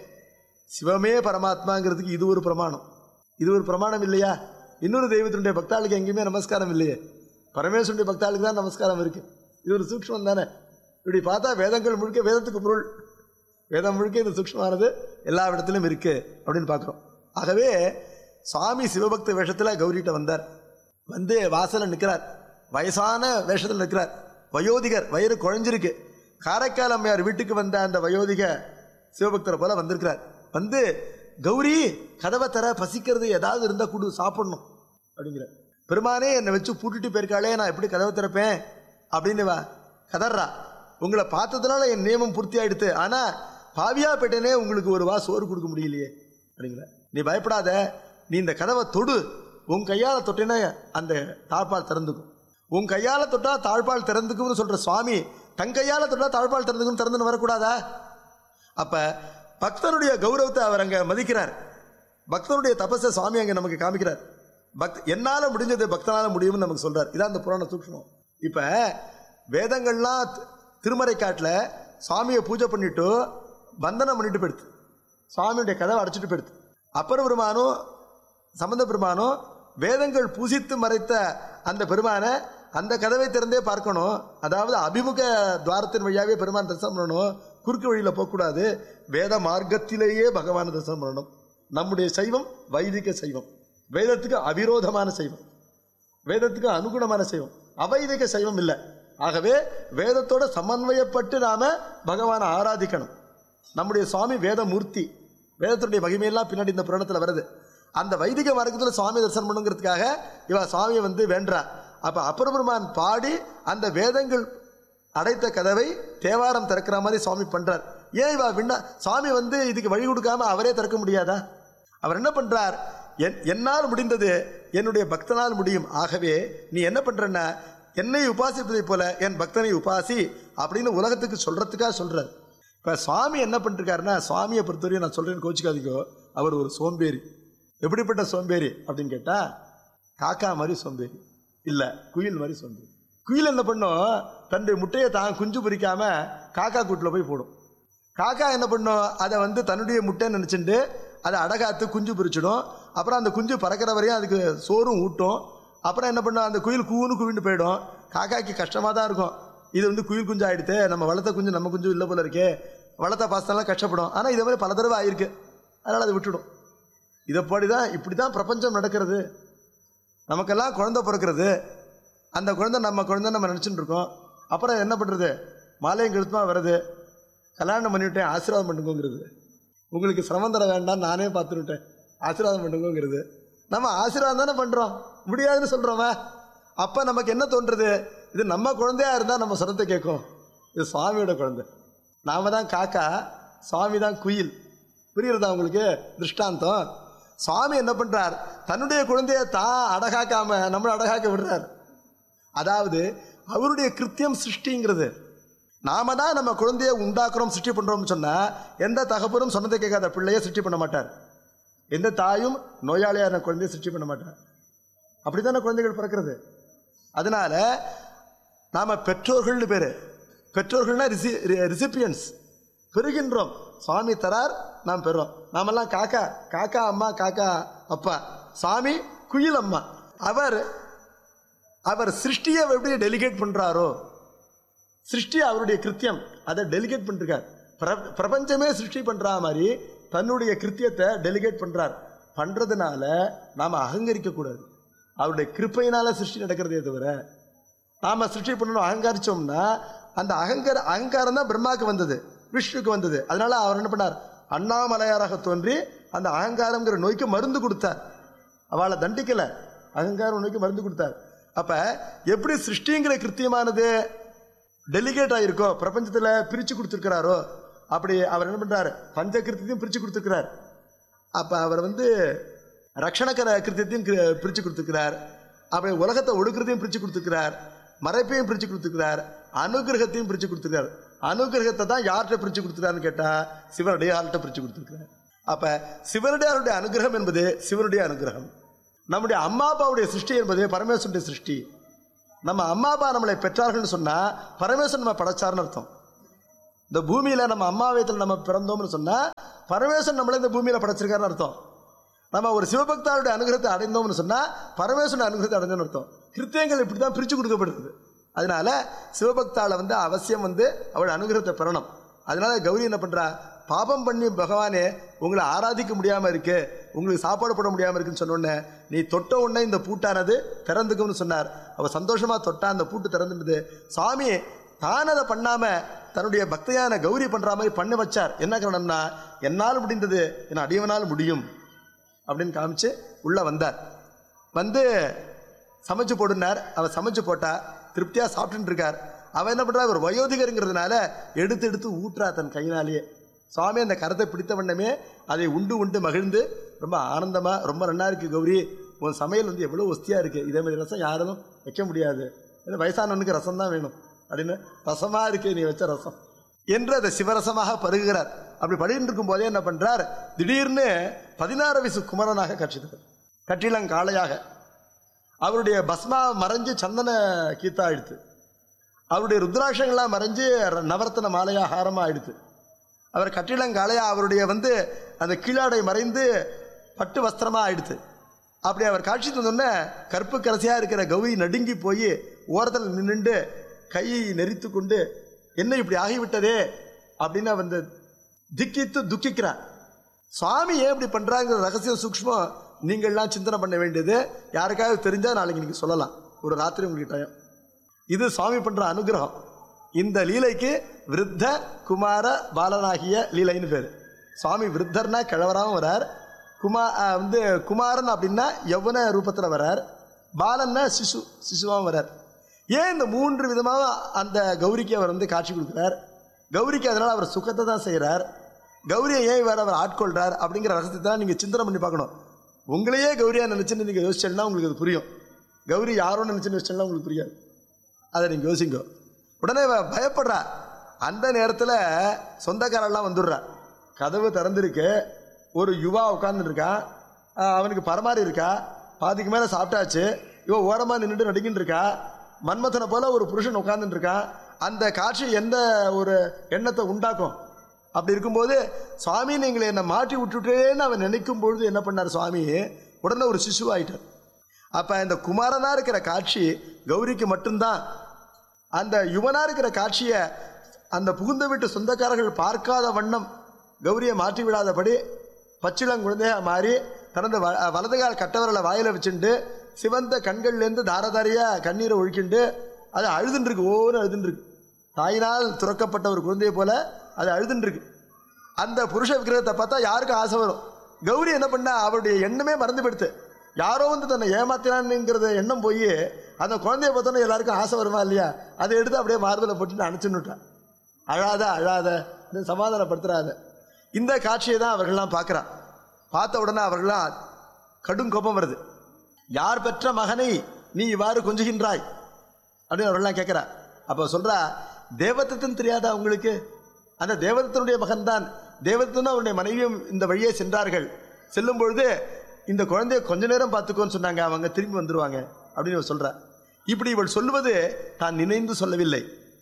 சிவமே பரமாத்மாங்கிறதுக்கு இது ஒரு பிரமாணம். இது ஒரு பிரமாணம் இல்லையா? இன்னொரு தெய்வத்தினுடைய பக்தாளுக்கு எங்கேயுமே நமஸ்காரம் இல்லையே, பரமேஸ்வருடைய பக்தாளுக்கு தான் நமஸ்காரம் இருக்கு. இது ஒரு சூக்ஷ்மம் தானே. இப்படி பார்த்தா வேதங்கள் முழுக்க வேதத்துக்கு பொருள், வேதம் முழுக்க இந்த சூக்ஷ்மமானது எல்லா இடத்திலும் இருக்கு அப்படின்னு பார்க்குறோம். ஆகவே சுவாமி சிவபக்த வேஷத்தில் கௌரிகிட்ட வந்தார். வந்து வாசலில் நிற்கிறார். வயசான வேஷத்தில் நிற்கிறார். வயோதிகர், வயிறு குழஞ்சிருக்கு. காரைக்கால் அம்மையார் வீட்டுக்கு வந்த அந்த வயோதிக சிவபக்தரை போல வந்திருக்கிறார். வந்து கௌரி கதவை தர, பசிக்கிறது, ஏதாவது இருந்தால் கொடு, சாப்பிடணும் அப்படிங்கிற. பெருமானே என்னை வச்சு பூட்டிட்டு போயிருக்காளே, நான் எப்படி கதவை திறப்பேன் அப்படின்னு வா கதர்றா. உங்களை பார்த்ததுனால என் நியமம் பூர்த்தி ஆயிடுத்து, ஆனால் பாவியா போயிட்டேனே, உங்களுக்கு ஒரு வா சோறு கொடுக்க முடியலையே அப்படிங்கிற. நீ பயப்படாத, நீ இந்த கதவை தொடு, உன் கையால் தொட்டினா அந்த தாழ்பால் திறந்துக்கும். உன் கையால் தொட்டா தாழ்பால் திறந்துக்கும்னு சொல்ற சுவாமி தன் கையால் தொட்டா தாழ்பால் திறந்துக்கும் திறந்துன்னு வரக்கூடாதா? அப்ப பக்தனுடைய கௌரவத்தை அவர் அங்க மதிக்கிறார். பக்தனுடைய தபஸை சுவாமி அங்க நமக்கு காமிக்கிறார். பக்த என்னால முடிஞ்சது பக்தனால முடியும்னு நமக்கு சொல்றார். இதான் அந்த புராண சூக்ஷ்மம். இப்ப வேதங்கள்லாம் திருமறை காட்டுல சுவாமியை பூஜை பண்ணிட்டு பந்தனம் பண்ணிட்டு போயிடுது, சுவாமியுடைய கதவை அடைச்சிட்டு போயிடுது. அப்பர் பெருமானும் சம்பந்த பெருமானும் வேதங்கள் பூசித்து மறைத்த அந்த பெருமானை அந்த கதவை திறந்தே பார்க்கணும். அதாவது அபிமுக துவாரத்தின் வழியாவே பெருமான் தரிசனம் பண்ணணும், குறுக்கு வழியில போகக்கூடாது. வேத மார்க்கத்திலேயே பகவான் தரிசனம் பண்ணணும். நம்முடைய சைவம் வைதிக சைவம், வேதத்துக்கு அவிரோதமான சைவம், வேதத்துக்கு அனுகுணமான சைவம், அவைதிக சைவம் இல்லை. ஆகவே வேதத்தோட சமன்வயப்பட்டு நாம பகவானை ஆராதிக்கணும். நம்முடைய சுவாமி வேதமூர்த்தி, வேதத்தினுடைய மகிமையெல்லாம் பின்னாடி இந்த புராணத்தில் வருது. அந்த வைதிக மார்க்கத்தில் சுவாமி தரிசனம் பண்ணுங்கிறதுக்காக இவ சுவாமியை வந்து வேண்டா. அப்ப அப்பர் பெருமான் பாடி அந்த வேதங்கள் அடைத்த கதவை தேவாரம் திறக்கிற மாதிரி சுவாமி பண்றார். ஏன் இவா விண்ணா சுவாமி வந்து இதுக்கு வழி கொடுக்காம அவரே திறக்க முடியாதா? அவர் என்ன பண்றார்? என் என்னால் முடிந்தது என்னுடைய பக்தனால் முடியும். ஆகவே நீ என்ன பண்றன்னா, என்னை உபாசிப்பதை போல என் பக்தனை உபாசி அப்படின்னு உலகத்துக்கு சொல்றதுக்காக சொல்றார். இப்ப சுவாமி என்ன பண்ணிருக்காருன்னா, சுவாமியை பொறுத்தவரையும் நான் சொல்றேன்னு கோச்சிக்காதீங்கோ, அவர் ஒரு சோம்பேறி. எப்படிப்பட்ட சோம்பேறி அப்படின்னு கேட்டா, காக்கா மாதிரி சோம்பேறி இல்ல, குயில் மாதிரி சோம்பேறி. குயில் என்ன பண்ணும், தன்னுடைய முட்டையை தான் குஞ்சு பொறிக்காம காக்கா கூட்டில் போய் போடும். காக்கா என்ன பண்ணும், அதை வந்து தன்னுடைய முட்டை நினைச்சுட்டு அதை அடகாத்து குஞ்சு பொறிச்சிடும். அப்புறம் அந்த குஞ்சு பறக்கிற வரையும் அதுக்கு சோறும் ஊட்டும். அப்புறம் என்ன பண்ணும், அந்த குயில் கூன்னு குவிண்டு போயிடும். காக்காய்க்கு கஷ்டமாக தான் இருக்கும். இது வந்து குயில் குஞ்சு ஆகிடுது, நம்ம வளர்த்த குஞ்சு நம்ம குஞ்சு இல்லை போல இருக்கே, வளர்த்த பாசத்தெல்லாம் கஷ்டப்படும். ஆனால் இதே மாதிரி பல தடவை ஆயிருக்கு, அதனால் அதை விட்டுடும். இதைப்படி தான் இப்படி தான் பிரபஞ்சம் நடக்கிறது. நமக்கெல்லாம் குழந்தை பிறக்கிறது, அந்த குழந்தை நம்ம குழந்தை நம்ம நினச்சிட்டு இருக்கோம். அப்புறம் என்ன பண்ணுறது, மாலையும் கழுத்துமா வருது, கல்யாணம் பண்ணிவிட்டேன் ஆசீர்வாதம் பண்ணுங்கிறது, உங்களுக்கு சிரமம் தர வேண்டாம் நானே பார்த்துருட்டேன் ஆசீர்வாதம் பண்ணுங்கிறது. நம்ம ஆசீர்வாதம் தானே பண்ணுறோம், முடியாதுன்னு சொல்கிறோமா? அப்போ நமக்கு என்ன தோன்றுறது, இது நம்ம குழந்தையா இருந்தால் நம்ம சொரத்தை கேட்கும், இது சுவாமியோட குழந்தை. நாம தான் காக்கா, சுவாமி தான் குயில். புரியுறதா உங்களுக்கு திருஷ்டாந்தம்? சுவாமி என்ன பண்றார், தன்னுடைய குழந்தைய தான் அடகாக்காம நம்மளை அடகாக்க விடுறார். அதாவது அவருடைய கிருத்தியம் சிருஷ்டிங்கிறது. நாம தான் நம்ம குழந்தைய உண்டாக்குறோம், சிருஷ்டி பண்றோம்னு சொன்னா எந்த தகப்பனும் சொன்னதை கேட்காத பிள்ளைய சிருஷ்டி பண்ண மாட்டார். எந்த தாயும் நோயாளியான குழந்தைய சிருஷ்டி பண்ண மாட்டார். அப்படித்தானே குழந்தைகள் பிறக்கிறது. அதனால நாம பெற்றோர்கள்னு பேரு. பெற்றோர்கள்னா ரிசி ரிசிபியன்ஸ், பெறுகின்றோம். சுவாமி தரார், நாம் பெறுறோம். நாமெல்லாம் காக்கா, காக்கா அம்மா, காக்கா அப்பா. சுவாமி குயில் அம்மா. அவர் அவர் சிருஷ்டியை எப்படி டெலிகேட் பண்றாரோ, சிருஷ்டி அவருடைய கிருத்தியம், அதை டெலிகேட் பண்ணிருக்கார். பிரபஞ்சமே சிருஷ்டி பண்ற மாதிரி தன்னுடைய கிருத்தியத்தை டெலிகேட் பண்றார். பண்றதுனால நாம அகங்கரிக்க கூடாது. அவருடைய கிருப்பையினால சிருஷ்டி நடக்கிறதே தவிர நாம சிருஷ்டி பண்ணணும் அகங்காரிச்சோம்னா, அந்த அகங்கார அகங்காரம் தான் பிரம்மாவுக்கு வந்தது, விஷ்ணுக்கு வந்தது. அதனால அவர் என்ன பண்ணார், அண்ணாமலையாராக தோன்றி அந்த அகங்காரம்ங்கிற நோய்க்கு மருந்து கொடுத்தார். அவளை தண்டிக்கல, அகங்காரம் நோய்க்கு மருந்து கொடுத்தார். அப்ப எப்படி சிருஷ்டிங்கிற கிருத்தியமானது டெலிகேட் ஆயிருக்கோ, பிரபஞ்சத்துல பிரிச்சு கொடுத்துருக்கிறாரோ, அப்படி அவர் என்ன பண்றாரு, பஞ்ச கிருத்தியத்தையும் பிரிச்சு கொடுத்துருக்கிறார். அப்ப அவர் வந்து ரக்ஷணக்கர கிருத்தியத்தையும் பிரிச்சு கொடுத்துருக்கிறார். அப்படி உலகத்தை ஒடுக்கிறதையும் பிரிச்சு கொடுத்துருக்கிறார், மறைப்பையும் பிரிச்சு கொடுத்துருக்கிறார், அனுகிரகத்தையும் பிரிச்சு கொடுத்துருக்கார். அனுகிரகத்தை தான் யார்கிட்ட பிரிச்சு கொடுத்துருக்காருன்னு கேட்டா சிவனுடைய ஆள்கிட்ட பிரிச்சு கொடுத்துருக்கிறார். அப்ப சிவனுடைய அனுகிரகம் என்பது சிவனுடைய அனுகிரகம். நம்முடைய அம்மா அப்பாவுடைய சிருஷ்டி என்பது பரமேஸ்வருடைய சிருஷ்டி. நம்ம அம்மா அப்பா நம்மளை பெற்றார்கள்னு சொன்னா பரமேஸ்வரன் நம்ம படைச்சார்னு அர்த்தம். இந்த பூமியில நம்ம அம்மா வயத்தில் நம்ம பிறந்தோம்னு சொன்னா பரமேஸ்வரன் நம்மளை இந்த பூமியில படைச்சிருக்காருன்னு அர்த்தம். நம்ம ஒரு சிவபக்தாருடைய அனுகிரகத்தை அடைந்தோம்னு சொன்னா பரமேஸ்வரன் அனுகிரகத்தை அடைஞ்சோம்னு அர்த்தம். கிருத்தியங்கள் இப்படி தான் பிரிச்சு கொடுக்கப்படுது. அதனால சிவபக்தால வந்து அவசியம் வந்து அவள் அனுகிரகத்தை பெறணும். அதனால கௌரி என்ன பண்றா, பாபம் பண்ணி பகவானே உங்களை ஆராதிக்க முடியாம இருக்கு, உங்களுக்கு சாப்பாடு போட முடியாம இருக்குன்னு சொன்னோடனே நீ தொட்ட உடனே இந்த பூட்டானது திறந்துக்கும்னு சொன்னார். அவ சந்தோஷமா தொட்டா, அந்த பூட்டு திறந்துடுது. சுவாமி தான் அதை பண்ணாம தன்னுடைய பக்தையான கௌரி பண்ற மாதிரி பண்ண வச்சார். என்ன காரணம்னா, என்னால் முடிந்தது என் அடியவனால் முடியும் அப்படின்னு காமிச்சு உள்ள வந்தார். வந்து சமைச்சு போடுனார். அவர் சமைச்சு போட்டா திருப்தியா சாப்பிட்டு இருக்கார். அவன் என்ன பண்றா, ஒரு வயோதிகருங்கிறதுனால எடுத்து எடுத்து ஊற்றா தன் கையினாலேயே. சுவாமி அந்த கரத்தை பிடித்த வண்ணமே அதை உண்டு உண்டு மகிழ்ந்து ரொம்ப ஆனந்தமா, ரொம்ப நன்னா இருக்கு கௌரி, உன் சமையல் வந்து எவ்வளவு ஒஸ்தியா இருக்கு, இதே மாதிரி ரசம் யாரும் வைக்க முடியாது, வயசானவனுக்கு ரசம் தான் வேணும் அப்படின்னு, ரசமா இருக்கு நீ வச்ச ரசம் என்று அதை சிவரசமாக பருகுகிறார். அப்படி படுகிட்டு இருக்கும் போதே என்ன பண்றார், திடீர்னு பதினாறு வயசு குமரனாக கட்சித்தார். கட்டிலங்காளையாக அவருடைய பஸ்மா மறைஞ்சு சந்தன கீத்தா ஆயிடுத்து. அவருடைய ருத்ராட்சங்கள்லாம் மறைஞ்சு நவரத்தன மாலையா ஹாரமா ஆயிடுத்து. அவர் கட்டிலங்காளையா அவருடைய வந்து அந்த கீழாடை மறைந்து பட்டு வஸ்திரமா ஆயிடுத்து. அப்படி அவர் காட்சி தந்தோடனே கற்பு கரசியா இருக்கிற கௌரி நடுங்கி போய் ஓரத்தில் நின்றுண்டு கையை நெறித்து கொண்டு என்ன இப்படி ஆகிவிட்டதே அப்படின்னு வந்து திக்கித்து துக்கிக்கிறார். சுவாமி ஏன் இப்படி பண்றாங்கிற ரகசிய சூக்ஷ்மம் நீங்கள்லாம் சிந்தனை பண்ண வேண்டியது. யாருக்காவது தெரிஞ்சா நாளைக்கு நீங்க சொல்லலாம், ஒரு ராத்திரி உங்களுக்கு டைம். இது சுவாமி பண்ற அனுகிரகம். இந்த லீலைக்கு விருத்த குமார பாலனாகிய லீலைன்னு பேரு. சுவாமி விருத்தர்னா கிழவராகவும் வரார், குமா வந்து குமாரன் அப்படின்னா யௌவன ரூபத்தில் வரார், பாலன்னா சிசு சிசுவாகவும் வரார். ஏன் இந்த மூன்று விதமாக அந்த கௌரிக்கு அவர் வந்து காட்சி கொடுக்குறார்? கௌரிக்கு அதனால் அவர் சுகத்தை தான் செய்கிறார். கௌரியை ஏன் வேறு அவர் ஆட்கொள்கிறார் அப்படிங்கிற ரகசியத்தை தான் நீங்கள் சிந்தனை பண்ணி பார்க்கணும். உங்களையே கௌரியாக நினச்சின்னு நீங்கள் யோசிச்சேன்னா உங்களுக்கு அது புரியும். கௌரி யாரோன்னு நினச்சின்னு யோசிச்சேன்னா உங்களுக்கு புரியாது. அதை நீங்கள் யோசிங்க. உடனே பயப்படுறா. அந்த நேரத்தில் சொந்தக்காரெல்லாம் வந்துடுறா. கதவு திறந்துருக்கு, ஒரு யுவா உட்காந்துருக்கான், அவனுக்கு பரமாறி இருக்கா, பாதிக்கு மேலே சாப்பிட்டாச்சு, இவ ஓரமாக நின்றுட்டு நடிக்கின்னு இருக்கா. மன்மதனை போல ஒரு புருஷன் உட்கார்ந்துட்டு இருக்கான். அந்த காட்சி எந்த ஒரு எண்ணத்தை உண்டாக்கும்? அப்படி இருக்கும்போது சுவாமி நீங்களை என்னை மாற்றி விட்டுட்டேன்னு அவன் நினைக்கும் பொழுது என்ன பண்ணார் சுவாமி, உடனே ஒரு சிசு ஆயிட்டார். அப்போ இந்த குமாரனா இருக்கிற காட்சி கௌரிக்கு மட்டும்தான். அந்த யுவனா இருக்கிற காட்சியை அந்த புகுந்த வீட்டு சொந்தக்காரர்கள் பார்க்காத வண்ணம் கௌரியை மாற்றி விடாதபடி பச்சிளங்குழந்தையா மாறி தனது வலதுகால் கட்டவர்களை வாயில வச்சுட்டு சிவந்த கண்கள்லேருந்து தாரதாரியா கண்ணீரை ஒழிக்கிண்டு அது அழுதுன்னு இருக்கு. ஓன்னு அழுதுன்னு இருக்கு. தாயினால் துறக்கப்பட்ட ஒரு குழந்தையை போல அது அழுதுன்னு இருக்கு. அந்த புருஷ விக்கிரகத்தை பார்த்தா யாருக்கும் ஆசை வரும். கௌரி என்ன பண்ணா, அவருடைய எண்ணமே மறந்து போயிடுத்து. யாரோ வந்து தன்னை ஏமாத்தினான்ங்கிறத எண்ணம் போய் அந்த குழந்தைய பார்த்தோன்னா எல்லாருக்கும் ஆசை வருமா இல்லையா, அதை எடுத்து அப்படியே மார்பில் போட்டுன்னு அனுப்பிச்சுன்னுட்டான். அழாத அழாத சமாதானப்படுத்துறாத. இந்த காட்சியை தான் அவர்கள்லாம் பார்க்குறான். பார்த்த உடனே அவர்கள்லாம் கடும் கோபம் வருது. யார் பெற்ற மகனை நீ இவ்வாறு கொஞ்சுகின்றாய் அப்படின்னு அவர்கள்லாம் கேட்குறா. அப்போ சொல்றா, தேவதத்தன் தெரியாதா உங்களுக்கு? அந்த தேவதத்தனுடைய மகன் தான். தேவதத்தனும் அவருடைய மனைவியும் இந்த வழியே சென்றார்கள். செல்லும் பொழுது இந்த குழந்தைய கொஞ்ச நேரம் பார்த்துக்கோன்னு சொன்னாங்க, அவங்க திரும்பி வந்துருவாங்க அப்படின்னு இவள் சொல்றா. இப்படி இவள் சொல்லுவது தான் நினைந்து சொல்லவில்லை,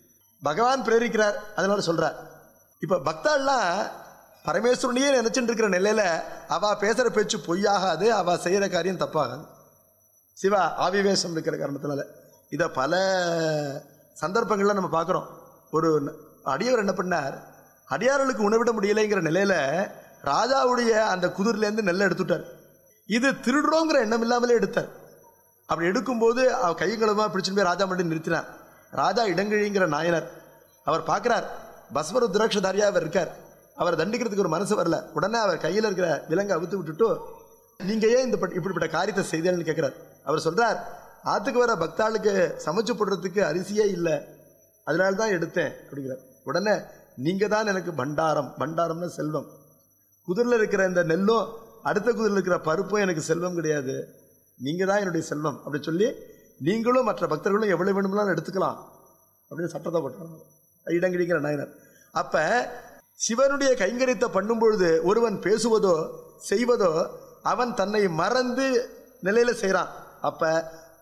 பகவான் பிரேரிக்கிறார், அதனால சொல்றா. இப்ப பக்தாள்லாம் பரமேஸ்வரனையே நினைச்சுட்டு இருக்கிற நிலையில அவ பேசுற பேச்சு பொய்யாகாது, அவ செய்யற காரியம் தப்பாகாது. சிவா ஆவிவேசம் இருக்கிற காரணத்தினால இதை பல சந்தர்ப்பங்கள்ல நம்ம பார்க்குறோம். ஒரு அடியவர் என்ன பண்ணார், அடியார்களுக்கு உணவிட முடியலைங்கிற நிலையில ராஜாவுடைய அந்த குதிரிலேருந்து நெல்லை எடுத்துட்டார். இது திருடுறோங்கிற எண்ணம் இல்லாமலே எடுத்தார். அப்படி எடுக்கும்போது அவர் கைகளமா பிடிச்சுன்னு போய் ராஜா மட்டும் நிறுத்தினார். ராஜா இடங்கிழிங்கிற நாயனர் அவர் பார்க்கிறார், பஸ்வர துராட்சதாரியா அவர் இருக்கார். அவர் தண்டிக்கிறதுக்கு ஒரு மனசு வரல. உடனே அவர் கையில் இருக்கிற விலங்கை அவுத்து விட்டுட்டு நீங்க ஏன் இந்த இப்படிப்பட்ட காரியத்தை செய்தேன்னு கேட்கிறார். அவர் சொல்றார், ஆத்துக்கு வர பக்தாளுக்கு சமைச்சு போடுறதுக்கு அரிசியே இல்லை, அதனால தான் எடுத்தேன் அப்படிங்கிறார். உடனே நீங்க தான் எனக்கு பண்டாரம், பண்டாரம்னு செல்வம். குதிரில் இருக்கிற இந்த நெல்லும் அடுத்த குதிரில் இருக்கிற பருப்பும் எனக்கு செல்வம் கிடையாது, நீங்க தான் என்னுடைய செல்வம் அப்படி சொல்லி நீங்களும் மற்ற பக்தர்களும் எவ்வளவு வேணும்னாலும் எடுத்துக்கலாம் அப்படின்னு சட்டத்தை போட்டாங்க இடங்கிடிங்கிற நாயனர். அப்ப சிவனுடைய கைங்கரியத்தை பண்ணும் பொழுது ஒருவன் பேசுவதோ செய்வதோ அவன் தன்னை மறந்து நிலையில செய்யறான். அப்ப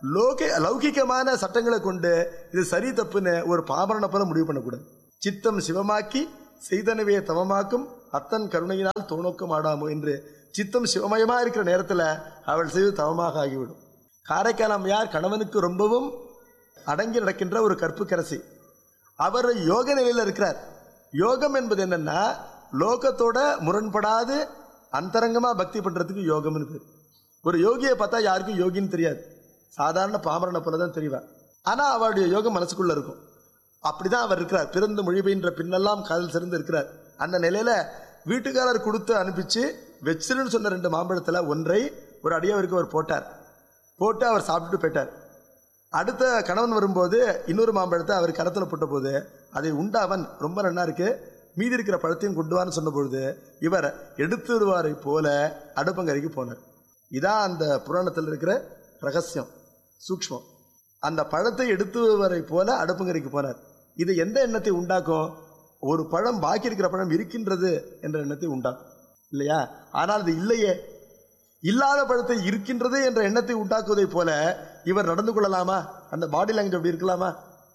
லோக லௌகிகமான சட்டங்களை கொண்டு இது சரி தப்புன்னு ஒரு பாமரனை போல முடிவு பண்ணக்கூடாது. சித்தம் சிவமாக்கி செய்தனவே தவமாக்கும் அத்தன் கருணையினால் தோணோக்கம் ஆடாமோ என்று சித்தம் சிவமயமா இருக்கிற நேரத்தில் அவள் செய்து தவமாக ஆகிவிடும். காரைக்கால் அம்மையார் கணவனுக்கு ரொம்பவும் அடங்கி நடக்கின்ற ஒரு கற்புக்கரசி. அவர் யோக நிலையில் இருக்கிறார். யோகம் என்பது என்னன்னா லோகத்தோட முரண்படாது அந்தரங்கமா பக்தி பண்றதுக்கு யோகம்னு பேர். ஒரு யோகியை பார்த்தா யாருக்கும் யோகின்னு தெரியாது, சாதாரண பாமரனை போலதான் தெரிவார். ஆனா அவருடைய யோகம் மனசுக்குள்ள இருக்கும். அப்படிதான் அவர் இருக்கிறார். பிறந்து மொழி பெய்ன்ற பின்னெல்லாம் காதல் சிறந்து இருக்கிறார். அந்த நிலையில வீட்டுக்காரர் கொடுத்து அனுப்பிச்சு வெச்சிருன்னு சொன்ன ரெண்டு மாம்பழத்துல ஒன்றை ஒரு அடியவருக்கு அவர் போட்டார். போட்டு அவர் சாப்பிட்டு போயிட்டார். அடுத்த கணவன் வரும்போது இன்னொரு மாம்பழத்தை அவர் கரத்தில் போட்ட போது அதை உண்டாவன் ரொம்ப நல்லா இருக்கு, மீதி இருக்கிற பழத்தையும் கொண்டுவான்னு சொன்ன பொழுது இவர் எடுத்து வருவாரை போல அடுப்பங்கரைக்கு போனார். இதான் அந்த புராணத்தில் இருக்கிற ரகசியம், சூக்ஷ்மம். அந்த பழத்தை எடுத்து வருவரை போல அடுப்பங்கரைக்கு போனார். இது எந்த எண்ணத்தை உண்டாக்கும்? ஒரு பழம் பாக்கி இருக்கிற பழம் இருக்கின்றது என்ற எண்ணத்தை உண்டாக்கும் இல்லையா? ஆனால் அது இல்லையே. இல்லாத பழத்தை இருக்கின்றது என்ற எண்ணத்தை உண்டாக்குவதை போல இவர் நடந்து கொள்ளலாமா? அந்த பாடி லாங்குவேஜ் அப்படி இருக்கலாமா?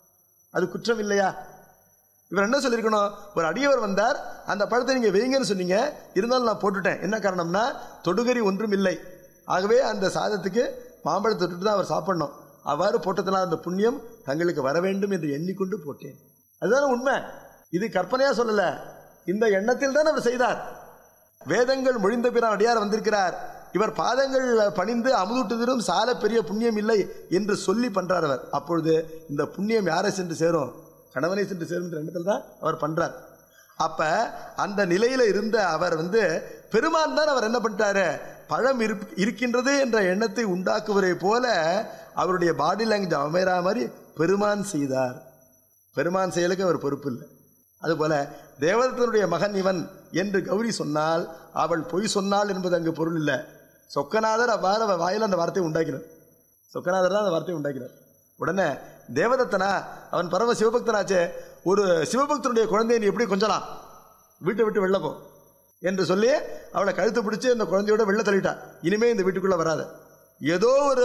அது குற்றம் இல்லையா? இவர் என்ன சொல்லியிருக்கணும்? ஒரு அடியவர் வந்தார், அந்த பழத்தை நீங்க வைங்கன்னு சொன்னீங்க, இருந்தாலும் நான் போட்டுட்டேன். என்ன காரணம்னா தொடுகறி ஒன்றும் இல்லை, ஆகவே அந்த சாதத்துக்கு மாம்பழத்தை தொட்டுட்டு தான் அவர் சாப்பிடணும். அவ்வாறு போட்டதனால் அந்த புண்ணியம் தங்களுக்கு வர வேண்டும் என்று எண்ணிக்கொண்டு போட்டேன். அதுதான உண்மை. இது கற்பனையா சொல்லல, இந்த எண்ணத்தில் தான் அவர் செய்தார். வேதங்கள் மொழிந்த பிறான் அடியார் வந்திருக்கிறார், இவர் பாதங்கள் பணிந்து அமுதூட்டுதிலும் சால பெரிய புண்ணியம் இல்லை என்று சொல்லி பண்றார் அவர். அப்பொழுது இந்த புண்ணியம் யாரை சென்று சேரும்? கணவனை சென்று சேரும் என்ற எண்ணத்தில் தான் அவர் பண்றார். அப்ப அந்த நிலையில இருந்த அவர் வந்து பெருமான் தான் அவர் என்ன பண்ணிட்டாரு? பழம் இருக்கின்றது என்ற எண்ணத்தை உண்டாக்குவதை போல அவருடைய பாடி லாங்குவேஜ் அமைரா மாதிரி பெருமான் செய்தார். பெருமான் செயலுக்கு அவர் பொறுப்பு இல்லை. அதுபோல தேவதத்தனுடைய மகன் இவன் என்று கௌரி சொன்னால் அவள் பொய் சொன்னாள் என்பது அங்கு பொருள் இல்லை. சொக்கநாதர் அவ்வாறு வாயில் அந்த வார்த்தையை உண்டாக்கினார். சொக்கநாதர் தான் அந்த வார்த்தையை உண்டாக்கினார். உடனே தேவதத்தனா அவன் பரம சிவபக்தனாச்சே, ஒரு சிவபக்தனுடைய குழந்தையை நீ எப்படி கொஞ்சலாம், வீட்டை விட்டு வெளில போ என்று சொல்லி அவளை கழுத்து பிடிச்சி அந்த குழந்தையோட வெளில தள்ளிட்டா. இனிமே இந்த வீட்டுக்குள்ள வராத. ஏதோ ஒரு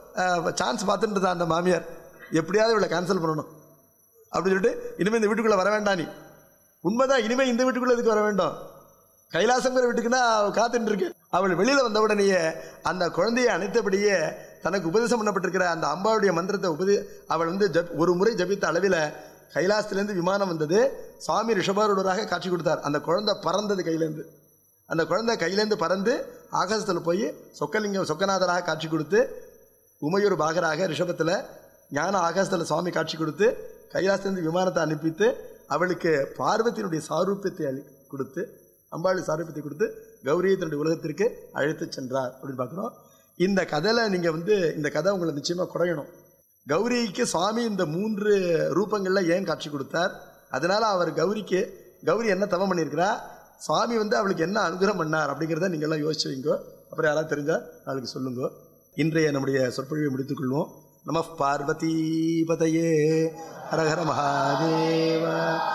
சான்ஸ் பார்த்துட்டு தான் அந்த மாமியார், எப்படியாவது இவளை கேன்சல் பண்ணணும் அப்படின்னு சொல்லிட்டு இனிமே இந்த வீட்டுக்குள்ள வர வேண்டாம் நீ. உண்மைதான், இனிமே இந்த வீட்டுக்குள்ள எதுக்கு வர வேண்டும்? கைலாசங்கிற வீட்டுக்குன்னா காத்துட்டு இருக்கு. அவள் வெளியில வந்த உடனேயே அந்த குழந்தையை அணைத்தபடியே தனக்கு உபதேசம் பண்ணப்பட்டிருக்கிற அந்த அம்பாவுடைய மந்திரத்தை உபதே அவள் வந்து ஜப் ஒரு முறை ஜபித்த அளவில் கைலாசத்திலேருந்து விமானம் வந்தது. சுவாமி ரிஷபாரூடராக காட்சி கொடுத்தார். அந்த குழந்தை பறந்தது கையிலேருந்து. அந்த குழந்தை கையிலேருந்து பறந்து ஆகாசத்தில் போய் சொக்கலிங்கம் சொக்கநாதராக காட்சி கொடுத்து, உமையூர் பாகராக ரிஷபத்தில் ஞான ஆகாசத்தில் சுவாமி காட்சி கொடுத்து, கைலாசத்திலேருந்து விமானத்தை அனுப்பித்து அவளுக்கு பார்வதியினுடைய சாரூபியத்தை அளி கொடுத்து அம்பாளுடைய சாரூபியத்தை கொடுத்து கௌரியை தன்னுடைய உலகத்திற்கு அழைத்து சென்றார் அப்படின்னு பார்க்குறோம். இந்த கதையில் நீங்கள் வந்து இந்த கதை உங்களை நிச்சயமாக குறையணும். கௌரிக்கு சுவாமி இந்த மூன்று ரூபங்களில் ஏன் காட்சி கொடுத்தார்? அதனால அவர் கௌரிக்கு கௌரி என்ன தவம் பண்ணியிருக்கிறா, சுவாமி வந்து அவளுக்கு என்ன அனுகிரகம் பண்ணார் அப்படிங்கிறத நீங்கள் எல்லாம் யோசிச்சு வைங்கோ. அப்புறம் யாராவது தெரிஞ்சால் அவளுக்கு சொல்லுங்க. இன்றைய நம்முடைய சொற்பொழிவை முடித்துக் கொள்வோம். நம பார்வதி பதையே ஹரஹர மகாதேவ.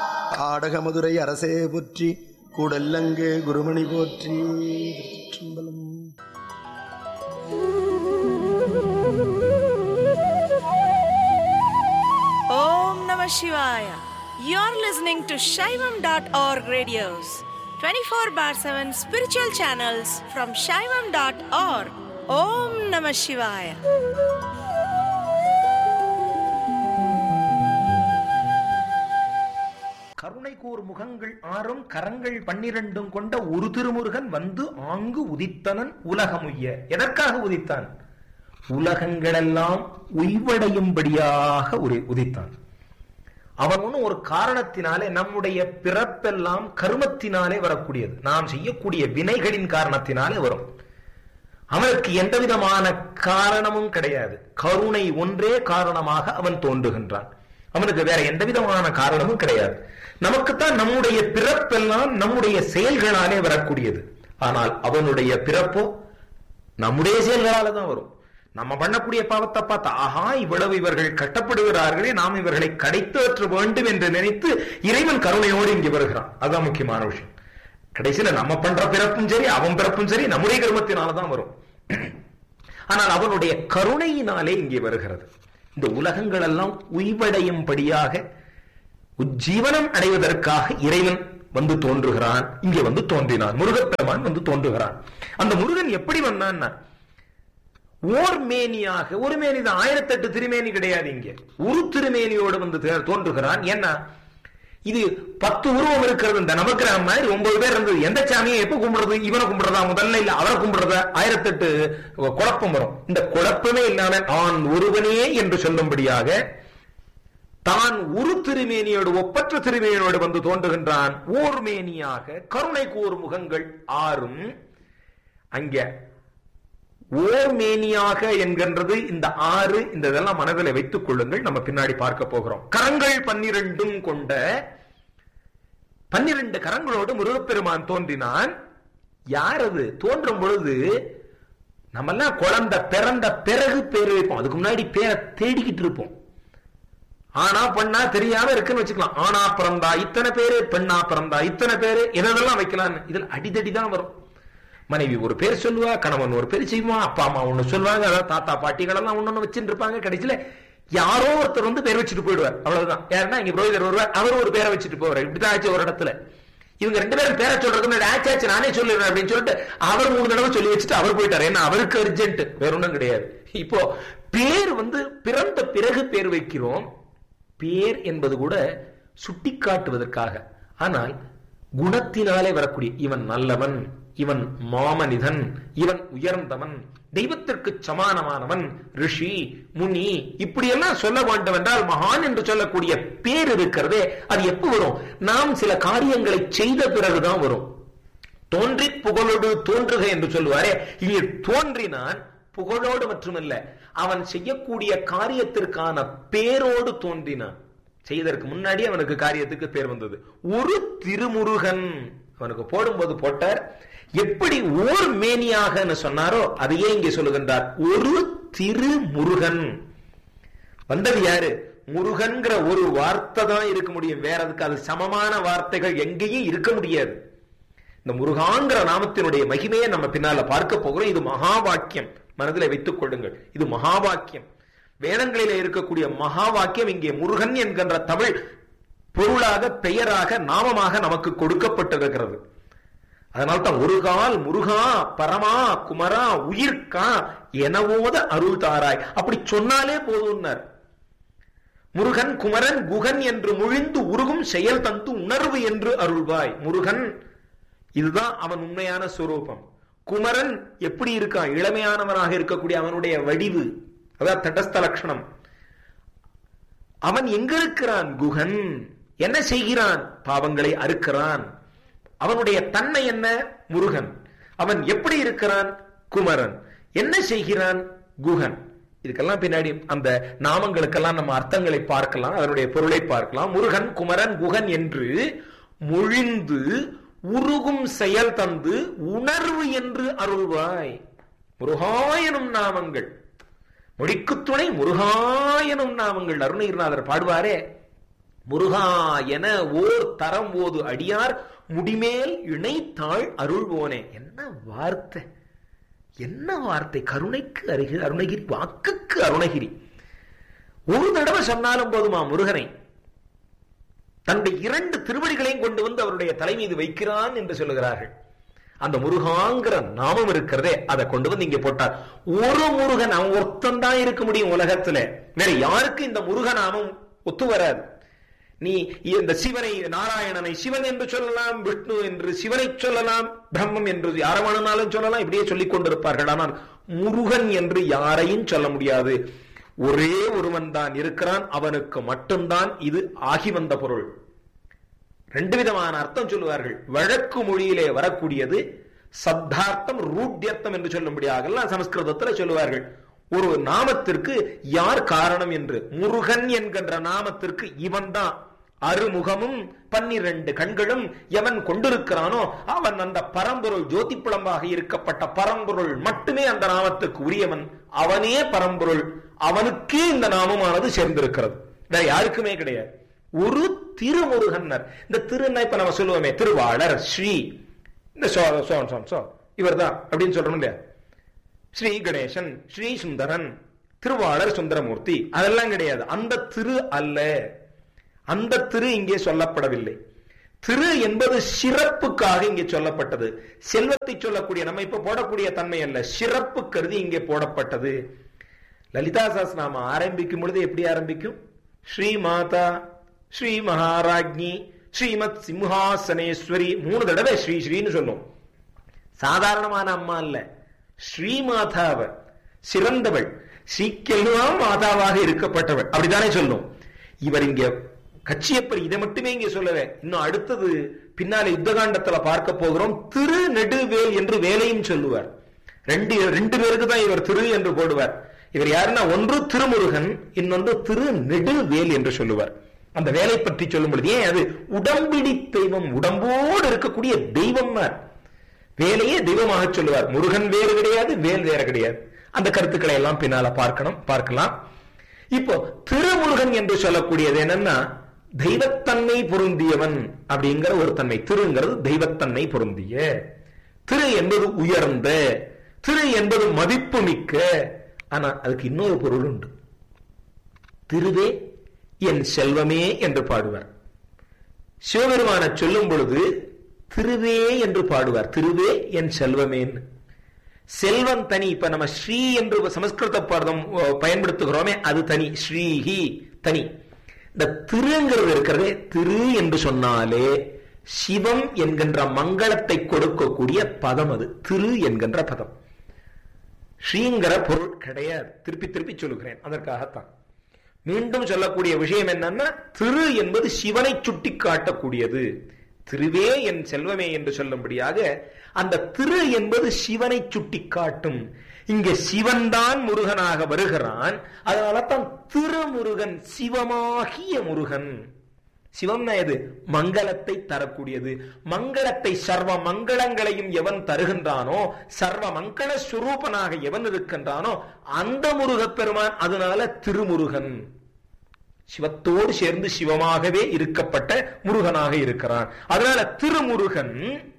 ஆடக மதுரை அரசே போற்றி, கூடல்லங்கு குருமணி போற்றி. திருச்சிற்றம்பலம். Om Namah Shivaya. You're listening to Shaivam dot org radios, twenty-four bar seven spiritual channels from Shaivam dot org. Om Namah Shivaya. கருணை கூர் முகங்கள் ஆறும் கரங்கள் பன்னிரண்டும் கொண்ட ஒரு திருமுருகன் வந்து ஆங்கு உதித்தனன் உலகமுய்ய. எதற்காக உதித்தான்? உலகங்களெல்லாம் உய்வடையும்படியாக ஒரு உதித்தான். அவன் ஒன்னும் ஒரு காரணத்தினாலே, நம்முடைய பிறப்பெல்லாம் கருமத்தினாலே வரக்கூடியது, நாம் செய்யக்கூடிய வினைகளின் காரணத்தினாலே வரும். அவனுக்கு எந்த விதமான காரணமும் கிடையாது. கருணை ஒன்றே காரணமாக அவன் தோன்றுகின்றான். அவனுக்கு வேற எந்த விதமான காரணமும் கிடையாது. நமக்குத்தான் நம்முடைய பிறப்பெல்லாம் நம்முடைய செயல்களாலே வரக்கூடியது. ஆனால் அவனுடைய பிறப்போ நம்முடைய செயல்களால தான் வரும். நம்ம பண்ணக்கூடிய பாவத்தை பார்த்தா, ஆஹா இவ்வளவு இவர்கள் கட்டப்படுகிறார்களே, நாம் இவர்களை கடைத்தேற்ற வேண்டும் என்று நினைத்து இறைவன் கருணையோடு இங்கே வருகிறான். அதுதான் முக்கியமான விஷயம். கடைசியில நம்ம பண்ற பிறப்பும் சரி, அவன் பிறப்பும் சரி, நம்முடைய கர்மத்தினாலதான் வரும். ஆனால் அவனுடைய கருணையினாலே இங்கே வருகிறது. இந்த உலகங்கள் எல்லாம் உய்வடையும்படியாக உஜ்ஜீவனம் அடைவதற்காக இறைவன் வந்து தோன்றுகிறான். இங்கே வந்து தோன்றினான், முருகப்பெருமான் வந்து தோன்றுகிறான். அந்த முருகன் எப்படி வந்தான்? ஓர் மேனியாக, ஒரு மேனி தான், ஆயிரத்தி எட்டு திருமேனி கிடையாது. இங்கே ஒரு திருமேனியோடு வந்து தோன்றுகிறான். ஏன்னா இது பத்து உருவம் இருக்கிறது. இந்த நவக்கிரகம் மாதிரி ஒன்பது பேர் இருந்தது. எந்த சாமியை எப்ப கும்பிடுறது? இவனை கும்பிடுறதா முதல்ல, இல்ல அவரை கும்பிடுறதா? ஆயிரத்தி எட்டு குழப்பம் வரும். இந்த குழப்பமே இல்லாம தான் ஒருவனே என்று சொல்லும்படியாக தான் ஒரு திருமேனியோடு, ஒப்பற்ற திருமேனியோடு வந்து தோன்றுகின்றான். ஓர் மேனியாக, கருணை கூர் முகங்கள் ஆறும். அங்க ஓர் மேனியாக என்கின்றது இந்த ஆறு, இந்த இதெல்லாம் மனதில் வைத்துக் கொள்ளுங்கள். நம்ம பின்னாடி பார்க்க போகிறோம். கரங்கள் பன்னிரண்டும் கொண்ட, பன்னிரண்டு கரங்களோடு முருகப்பெருமான் தோன்றினான். யார் அது? தோன்றும் பொழுது நம்ம எல்லாம் குழந்தை பிறந்த பிறகு பேர் வைப்போம். அதுக்கு முன்னாடி பேரை தேடிக்கிட்டு இருப்போம். ஆனா பெண்ணா தெரியாம இருக்குன்னு வச்சுக்கலாம். ஆனா பிறந்தா இத்தனை பேரு, பெண்ணா பிறந்தா இத்தனை பேரு, எதெல்லாம் வைக்கலான்னு இதில் அடிதடி தான் வரும். மனைவி ஒரு பேர் சொல்லுவா, கணவன் ஒரு பேர் செய்வான், அப்பா அம்மா ஒண்ணு சொல்லுவாங்க, அதாவது தாத்தா பாட்டிகள் எல்லாம் ஒண்ணு வச்சுட்டு இருப்பாங்க. கடைசியில யாரோ ஒருத்தர் வந்து பேர் வச்சுட்டு போயிடுவார். அவ்வளவுதான். யாருன்னா இங்க புரோகிதர் வருவார், அவர் ஒரு பேரை வச்சுட்டு போவார். இப்படிதான் ஆச்சு ஒரு இடத்துல. இவங்க ரெண்டு பேரும் பேரை சொல்றதுக்கு ஆச்சாச்சு நானே சொல்லிடுறேன் அப்படின்னு சொல்லிட்டு அவர் மூணு தடவை சொல்லி வச்சுட்டு அவர் போயிட்டார். ஏன்னா அவருக்கு அர்ஜென்ட், வேற ஒன்றும் கிடையாது. இப்போ பேர் வந்து பிறந்த பிறகு பேர் வைக்கிறோம். பேர் என்பது கூட சுட்டி காட்டுவதற்காக. ஆனால் குணத்தினாலே வரக்கூடிய, இவன் நல்லவன், இவன் மாமனிதன், இவன் உயர்ந்தவன், தெய்வத்திற்கு சமானமானவன், ரிஷி, முனி, இப்படி எல்லாம் சொல்ல வேண்டும் என்றால் மகான் என்று சொல்லக்கூடிய பேர் இருக்கிறதே, அது எப்ப வரும்? நாம் சில காரியங்களை செய்த பிறகுதான் வரும். தோன்றி புகழோடு தோன்றுக என்று சொல்லுவாரே, இங்கே தோன்றினான். புகழோடு மட்டுமல்ல, அவன் செய்யக்கூடிய காரியத்திற்கான பேரோடு தோன்றினான். செய்ததற்கு முன்னாடி அவனுக்கு காரியத்துக்கு பேர் வந்தது. ஒரு திருமுருகன் அவனுக்கு போடும்போது போட்டார். எப்படி ஓர் மேனியாக சொன்னாரோ அதையே இங்கே சொல்லுகின்றார். ஒரு திருமுருகன் வந்தது யாரு? முருகன்கிற ஒரு வார்த்தை தான் இருக்க முடியும். வேற அதுக்கு அது சமமான வார்த்தைகள் எங்கேயும் இருக்க முடியாது. இந்த முருகாங்கிற நாமத்தினுடைய மகிமையை நம்ம பின்னால பார்க்க போகிறோம். இது மகா வாக்கியம், மனதில் வைத்துக் கொள்ளுங்கள். இது மகா வாக்கியம். வேதங்களிலே இருக்கக்கூடிய மகா வாக்கியம் இங்கே முருகன் என்கின்ற தமிழ் பொருளாக, பெயராக, நாமமாக நமக்கு கொடுக்கப்பட்டிருக்கிறது. அதனால்தான் ஒரு கால் முருகா, பரமா, குமரா, உயிர்கா எனவோத அருள் தாராய், அப்படி சொன்னாலே போதும்னார். முருகன் குமரன் குகன் என்று முழிந்து உருகும் செயல் தந்து உணர்வு என்று அருள்வாய். முருகன் இதுதான் அவன் உண்மையான சுரூபம். குமரன் எப்படி இருக்கான்? இளமையானவனாக இருக்கக்கூடிய அவனுடைய வடிவு, அதான் தடஸ்த லட்சணம். அவன் எங்க இருக்கிறான்? குகன். என்ன செய்கிறான்? பாவங்களை அறுக்கிறான். அவனுடைய தன்மை என்ன? முருகன். அவன் எப்படி இருக்கிறான்? குமரன். என்ன செய்கிறான்? குகன். இதுக்கெல்லாம் பின்னாடி அந்த நாமங்களுக்கெல்லாம் நம்ம அர்த்தங்களை பார்க்கலாம், அதனுடைய பொருளை பார்க்கலாம். முருகன், குமரன், குகன் என்று மொழிந்து உருகும் செயல் தந்து உணர்வு என்று அருள்வாய். முருகாயனும் நாமங்கள், மொழிக்கு துணை முருகாயனும் நாமங்கள். அருணகிரிநாதர் பாடுவாரே, முருகா என ஓர் தரம் ஓது அடியார் முடிமேல் இணைத்தாள் அருள்வோனே. என்ன வார்த்தை, என்ன வார்த்தை! கருணைக்கு அருகிரி, அருணகிரி வாக்குக்கு அருணகிரி. ஒரு தடவை சொன்னாலும் போதுமா முருகனை. தன்னுடைய இரண்டு திருவடிகளையும் கொண்டு வந்து அவருடைய தலை மீது வைக்கிறான் என்று சொல்லுகிறார்கள். அந்த முருகாங்கிற நாமம் இருக்கிறதே, அதை கொண்டு வந்து இங்க போட்டார். ஒரு முருகன், அவன் ஒருத்தன் தான் இருக்க முடியும் உலகத்துல. வேற யாருக்கு இந்த முருக நாமம் ஒத்து வராது. நீ இந்த சிவனை, நாராயணனை சிவன் என்று சொல்லலாம், விஷ்ணு என்று சிவனை சொல்லலாம், பிரம்மம் என்று யாரமானாலும் சொல்லலாம், இப்படியே சொல்லிக் கொண்டிருப்பார்கள். ஆனால் முருகன் என்று யாரையும் சொல்ல முடியாது. ஒரே ஒருவன் தான் இருக்கிறான், அவனுக்கு மட்டும்தான் இது ஆகி வந்த பொருள். ரெண்டு விதமான அர்த்தம் சொல்லுவார்கள். வழக்கு மொழியிலே வரக்கூடியது சப்தார்த்தம், ரூட்யர்த்தம் என்று சொல்லும்படியாக சமஸ்கிருதத்தில் சொல்லுவார்கள். ஒரு நாமத்திற்கு யார் காரணம் என்று. முருகன் என்கின்ற நாமத்திற்கு இவன் தான் அறுமுகமும் பன்னிரண்டு கண்களும் எவன் கொண்டிருக்கிறானோ அவன் அந்த பரம்பொருள், ஜோதிப்புலம்பாக இருக்கப்பட்ட பரம்பொருள் மட்டுமே அந்த நாமத்துக்கு உரியவன். அவனே பரம்பொருள், அவனுக்கே இந்த நாமமானது சேர்ந்திருக்கிறது, வேற யாருக்குமே கிடையாது. ஒரு திருமுருகன்னர். இந்த திருன்னா இப்ப நம்ம சொல்லுவோமே, திருவாளர், ஸ்ரீ, இந்த சோ சோ சோ இவர் தான் அப்படின்னு சொல்றோம் இல்லையா? ஸ்ரீ கணேசன், ஸ்ரீ சுந்தரன், திருவாளர் சுந்தரமூர்த்தி, அதெல்லாம் கிடையாது. அந்த திரு அல்ல, அந்த திரு இங்கே சொல்லப்படவில்லை. திரு என்பது சிறப்புக்காக இங்கே சொல்லப்பட்டது. செல்வத்தை சொல்லக்கூடிய நம்ம இப்ப போடக்கூடிய தன்மை அல்ல, சிறப்பு கருதி இங்கே போடப்பட்டது. லலிதா சஹஸ்ரநாமம் ஆரம்பிக்கும் பொழுது எப்படி ஆரம்பிக்கும்? ஸ்ரீ மாதா, ஸ்ரீ மகாராஜ்ஞி, ஸ்ரீமத் சிம்ஹாசனேஸ்வரி, மூணு தடவை ஸ்ரீ ஸ்ரீன்னு சொல்லும். சாதாரணமான அம்மா அல்ல, ஸ்ரீ மாதாவ, சிறந்தவள், ஸ்ரீக்கெல்லாம் மாதாவாக இருக்கப்பட்டவள், அப்படித்தானே சொல்லும். இவர் இங்க கச்சியப்பர் இதை மட்டுமே இங்க சொல்லவே. இன்னும் அடுத்தது பின்னால யுத்தகாண்டத்துல பார்க்க போகிறோம். திரு நெடுவேல் என்று வேலையும் சொல்லுவார். ரெண்டு ரெண்டு பேருக்கு தான் இவர் திரு என்று போடுவார். இவர் யாருன்னா ஒன்று திருமுருகன், இன்னொன்று திரு நெடுவேல் என்று சொல்லுவார். அந்த வேலை பற்றி சொல்லும் பொழுது, ஏன் அது உடம்பிடி தெய்வம், உடம்போடு இருக்கக்கூடிய தெய்வம். வேலையே தெய்வமாக சொல்லுவார். முருகன் வேறு கிடையாது, வேல் வேற கிடையாது. அந்த கருத்துக்களை எல்லாம் பின்னால பார்க்கணும், பார்க்கலாம். இப்போ திருமுருகன் என்று சொல்லக்கூடியது என்னன்னா தெய்வத்தன்மை பொருந்தியவன் அப்படிங்கிற ஒரு தன்மை. திருங்கிறது தெய்வத்தன்மை பொருந்திய. திரு என்பது உயர்ந்த, திரு என்பது மதிப்பு மிக்க. ஆனா அதுக்கு இன்னொரு பொருள் உண்டு. திருவே என் செல்வமே என்று பாடுவார். சிவபெருமான சொல்லும் பொழுது திருவே என்று பாடுவார். திருவே என் செல்வமேன்னு. செல்வம் தனி. இப்ப நம்ம ஸ்ரீ என்று சமஸ்கிருத பதம் பயன்படுத்துகிறோமே, அது தனி. ஸ்ரீஹி தனி. இந்த திருங்கிறது இருக்கிறதே, திரு என்று சொன்னாலே சிவம் என்கின்ற மங்களத்தை கொடுக்கக்கூடிய பதம் அது. திரு என்கின்ற பதம். ஸ்ரீங்கிற பொருள் கிடையாது. திருப்பி திருப்பி சொல்லுகிறேன், அதற்காகத்தான். மீண்டும் சொல்லக்கூடிய விஷயம் என்னன்னா, திரு என்பது சிவனை சுட்டி காட்டக்கூடியது. திருவே என் செல்வமே என்று சொல்லும்படியாக அந்த திரு என்பது சிவனை சுட்டி காட்டும். இங்கே சிவன் தான் முருகனாக வருகிறான். அதனால தான் திருமுருகன், சிவமாகிய முருகன். சிவம்னா எது? மங்களத்தை தரக்கூடியது. மங்களத்தை, சர்வ மங்களங்களையும் எவன் தருகின்றானோ, சர்வ மங்கள சுரூபனாக எவன் இருக்கின்றானோ அந்த முருகப் பெருமான். அதனால திருமுருகன் சிவத்தோடு சேர்ந்து சிவமாகவே இருக்கப்பட்ட முருகனாக இருக்கிறான். அதனால திருமுருகன்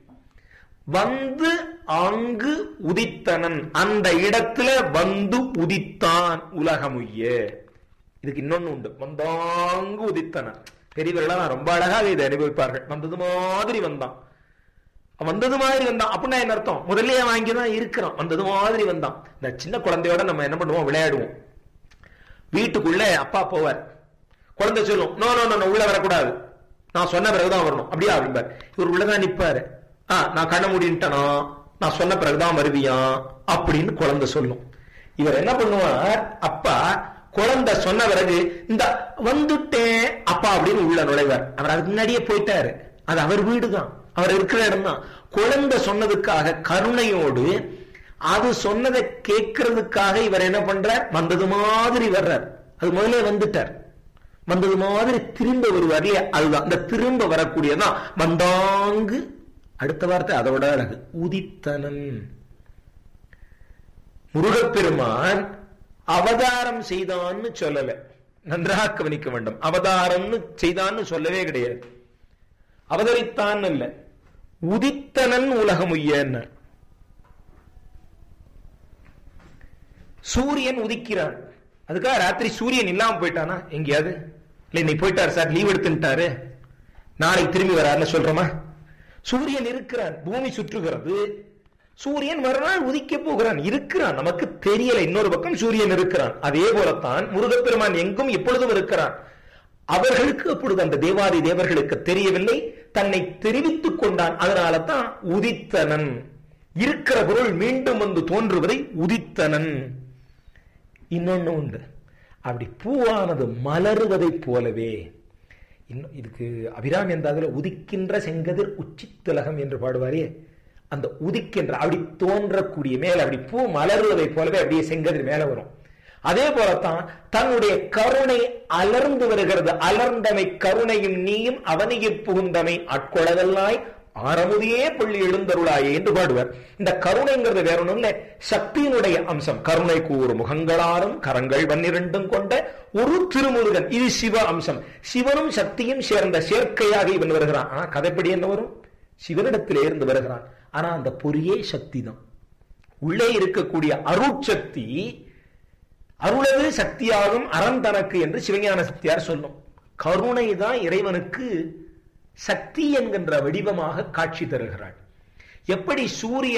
வந்து அங்கு உதித்தனன், அந்த இடத்துல வந்து உதித்தான் உலகமுய்ய. இதுக்கு இன்னொன்னு உண்டு, வந்தாங்கு உதித்தனன். பெரியவர்கள் ரொம்ப அழகாக இதை அனுபவிப்பார்கள். வந்தது மாதிரி வந்தான், வந்தது மாதிரி வந்தான் அப்படின்னா என்ன அர்த்தம்? முதல்லயே வாங்கிதான் இருக்கிறான், வந்தது மாதிரி வந்தான். இந்த சின்ன குழந்தையோட நம்ம என்ன பண்ணுவோம்? விளையாடுவோம். வீட்டுக்குள்ள அப்பா போவார், குழந்தை சொல்லும் நோ நோ நோ உள்ள வரக்கூடாது, நான் சொன்ன பிறகுதான் வரணும் அப்படியா அப்படிம்பார். இவர் உள்ளதான் நிப்பாரு. ஆஹ் நான் கண்ண மூடின்ட்டனா, நான் சொன்ன பிறகுதான் வருவியா அப்படின்னு குழந்தை சொல்லும். இவர் என்ன பண்ணுவார்? அப்பா குழந்தை சொன்ன பிறகு இந்த வந்துட்டேன் அப்பா அப்படின்னு உள்ள நுழைவார். அவர் அதுக்கு முன்னாடியே போயிட்டாரு, அது அவர் வீடுதான், அவர் இருக்கிற இடம் தான். குழந்தை சொன்னதுக்காக கருணையோடு அது சொன்னதை கேட்கறதுக்காக இவர் என்ன பண்றார்? வந்தது மாதிரி வர்றார். அது முதல்ல வந்துட்டார், வந்தது மாதிரி திரும்ப வருவார் இல்லையா? அதுதான் இந்த திரும்ப வரக்கூடியதான் வந்தாங்கு. அடுத்த வார்த்தை அதோட அழகு, உதித்தனன். முருகப்பெருமான் அவதாரம் செய்தான்னு சொல்லல, நன்றாக கவனிக்க வேண்டும். அவதாரம்னு செய்தான்னு சொல்லவே கிடையாது, அவதரித்தான் இல்ல, உதித்தனன் உலகமுய்யன்னு. சூரியன் உதிக்கிறான், அதுக்காக ராத்திரி சூரியன் இல்லாம போயிட்டானா எங்கேயாவது? இல்ல இன்னைக்கு போயிட்டாரு சார், லீவ் எடுத்துட்டாரு, நாளைக்கு திரும்பி வராருன்னு சொல்றோமா? சூரியன் இருக்கிறான், பூமி சுற்றுகிறது, சூரியன் மறுநாள் உதிக்க போகிறான், இருக்கிறான், நமக்கு தெரியல. இன்னொரு பக்கம் சூரியன் இருக்கிறான். அதே போலத்தான் முருகப்பெருமான் எங்கும் எப்பொழுதும் இருக்கிறான். அவர்களுக்கு அப்பொழுது அந்த தேவாதி தேவர்களுக்கு தெரியவில்லை, தன்னை தெரிவித்துக் கொண்டான். அதனால தான் உதித்தனன். இருக்கிற பொருள் மீண்டும் வந்து தோன்றுவதை உதித்தனன். இன்னொன்னு உண்டு, அப்படி பூவானது மலருவதை போலவே. இன்னும் இதுக்கு அபிராமி அந்த அதுல உதிக்கின்ற செங்கதிர் உச்சித்திலகம் என்று பாடுவாரே, அந்த உதிக்கின்ற அப்படி தோன்றக்கூடிய மேல அப்படி பூ மலருவதை போலவே அப்படியே செங்கதிர் மேல வரும். அதே போலத்தான் தன்னுடைய கருணை அலர்ந்து வருகிறது. அலர்ந்தமை கருணையும் நீயும் அவனையே புகுந்தமை ஆட்கொளவல்லாய் ஆரமுதியே பள்ளி எழுந்தருளாயே என்று பாடுவார். இந்த கருணைங்கிறது வேற ஒண்ணும் இல்லை, சக்தியினுடைய அம்சம். கருணை கூறு முகங்களாரும் கரங்கள் பன்னிரண்டும் கொண்ட ஒரு திருமுருகன், இது சிவ அம்சம். சிவனும் சக்தியும் சேர்ந்த சேர்க்கையாக இவன் வருகிறான். ஆனா கதைப்படி என்ன வரும்? சிவனிடத்திலே இருந்து வருகிறான். ஆனா அந்த பொறியே சக்தி தான். உள்ளே இருக்கக்கூடிய அருட்சக்தி அருளது சக்தியாகும் அறம் தனக்கு என்று சிவஞான சக்தியார் சொல்லும். கருணை தான் இறைவனுக்கு சக்தி என்கின்ற வடிவமாக காட்சி தருகிறாள். எப்படி சூரியன்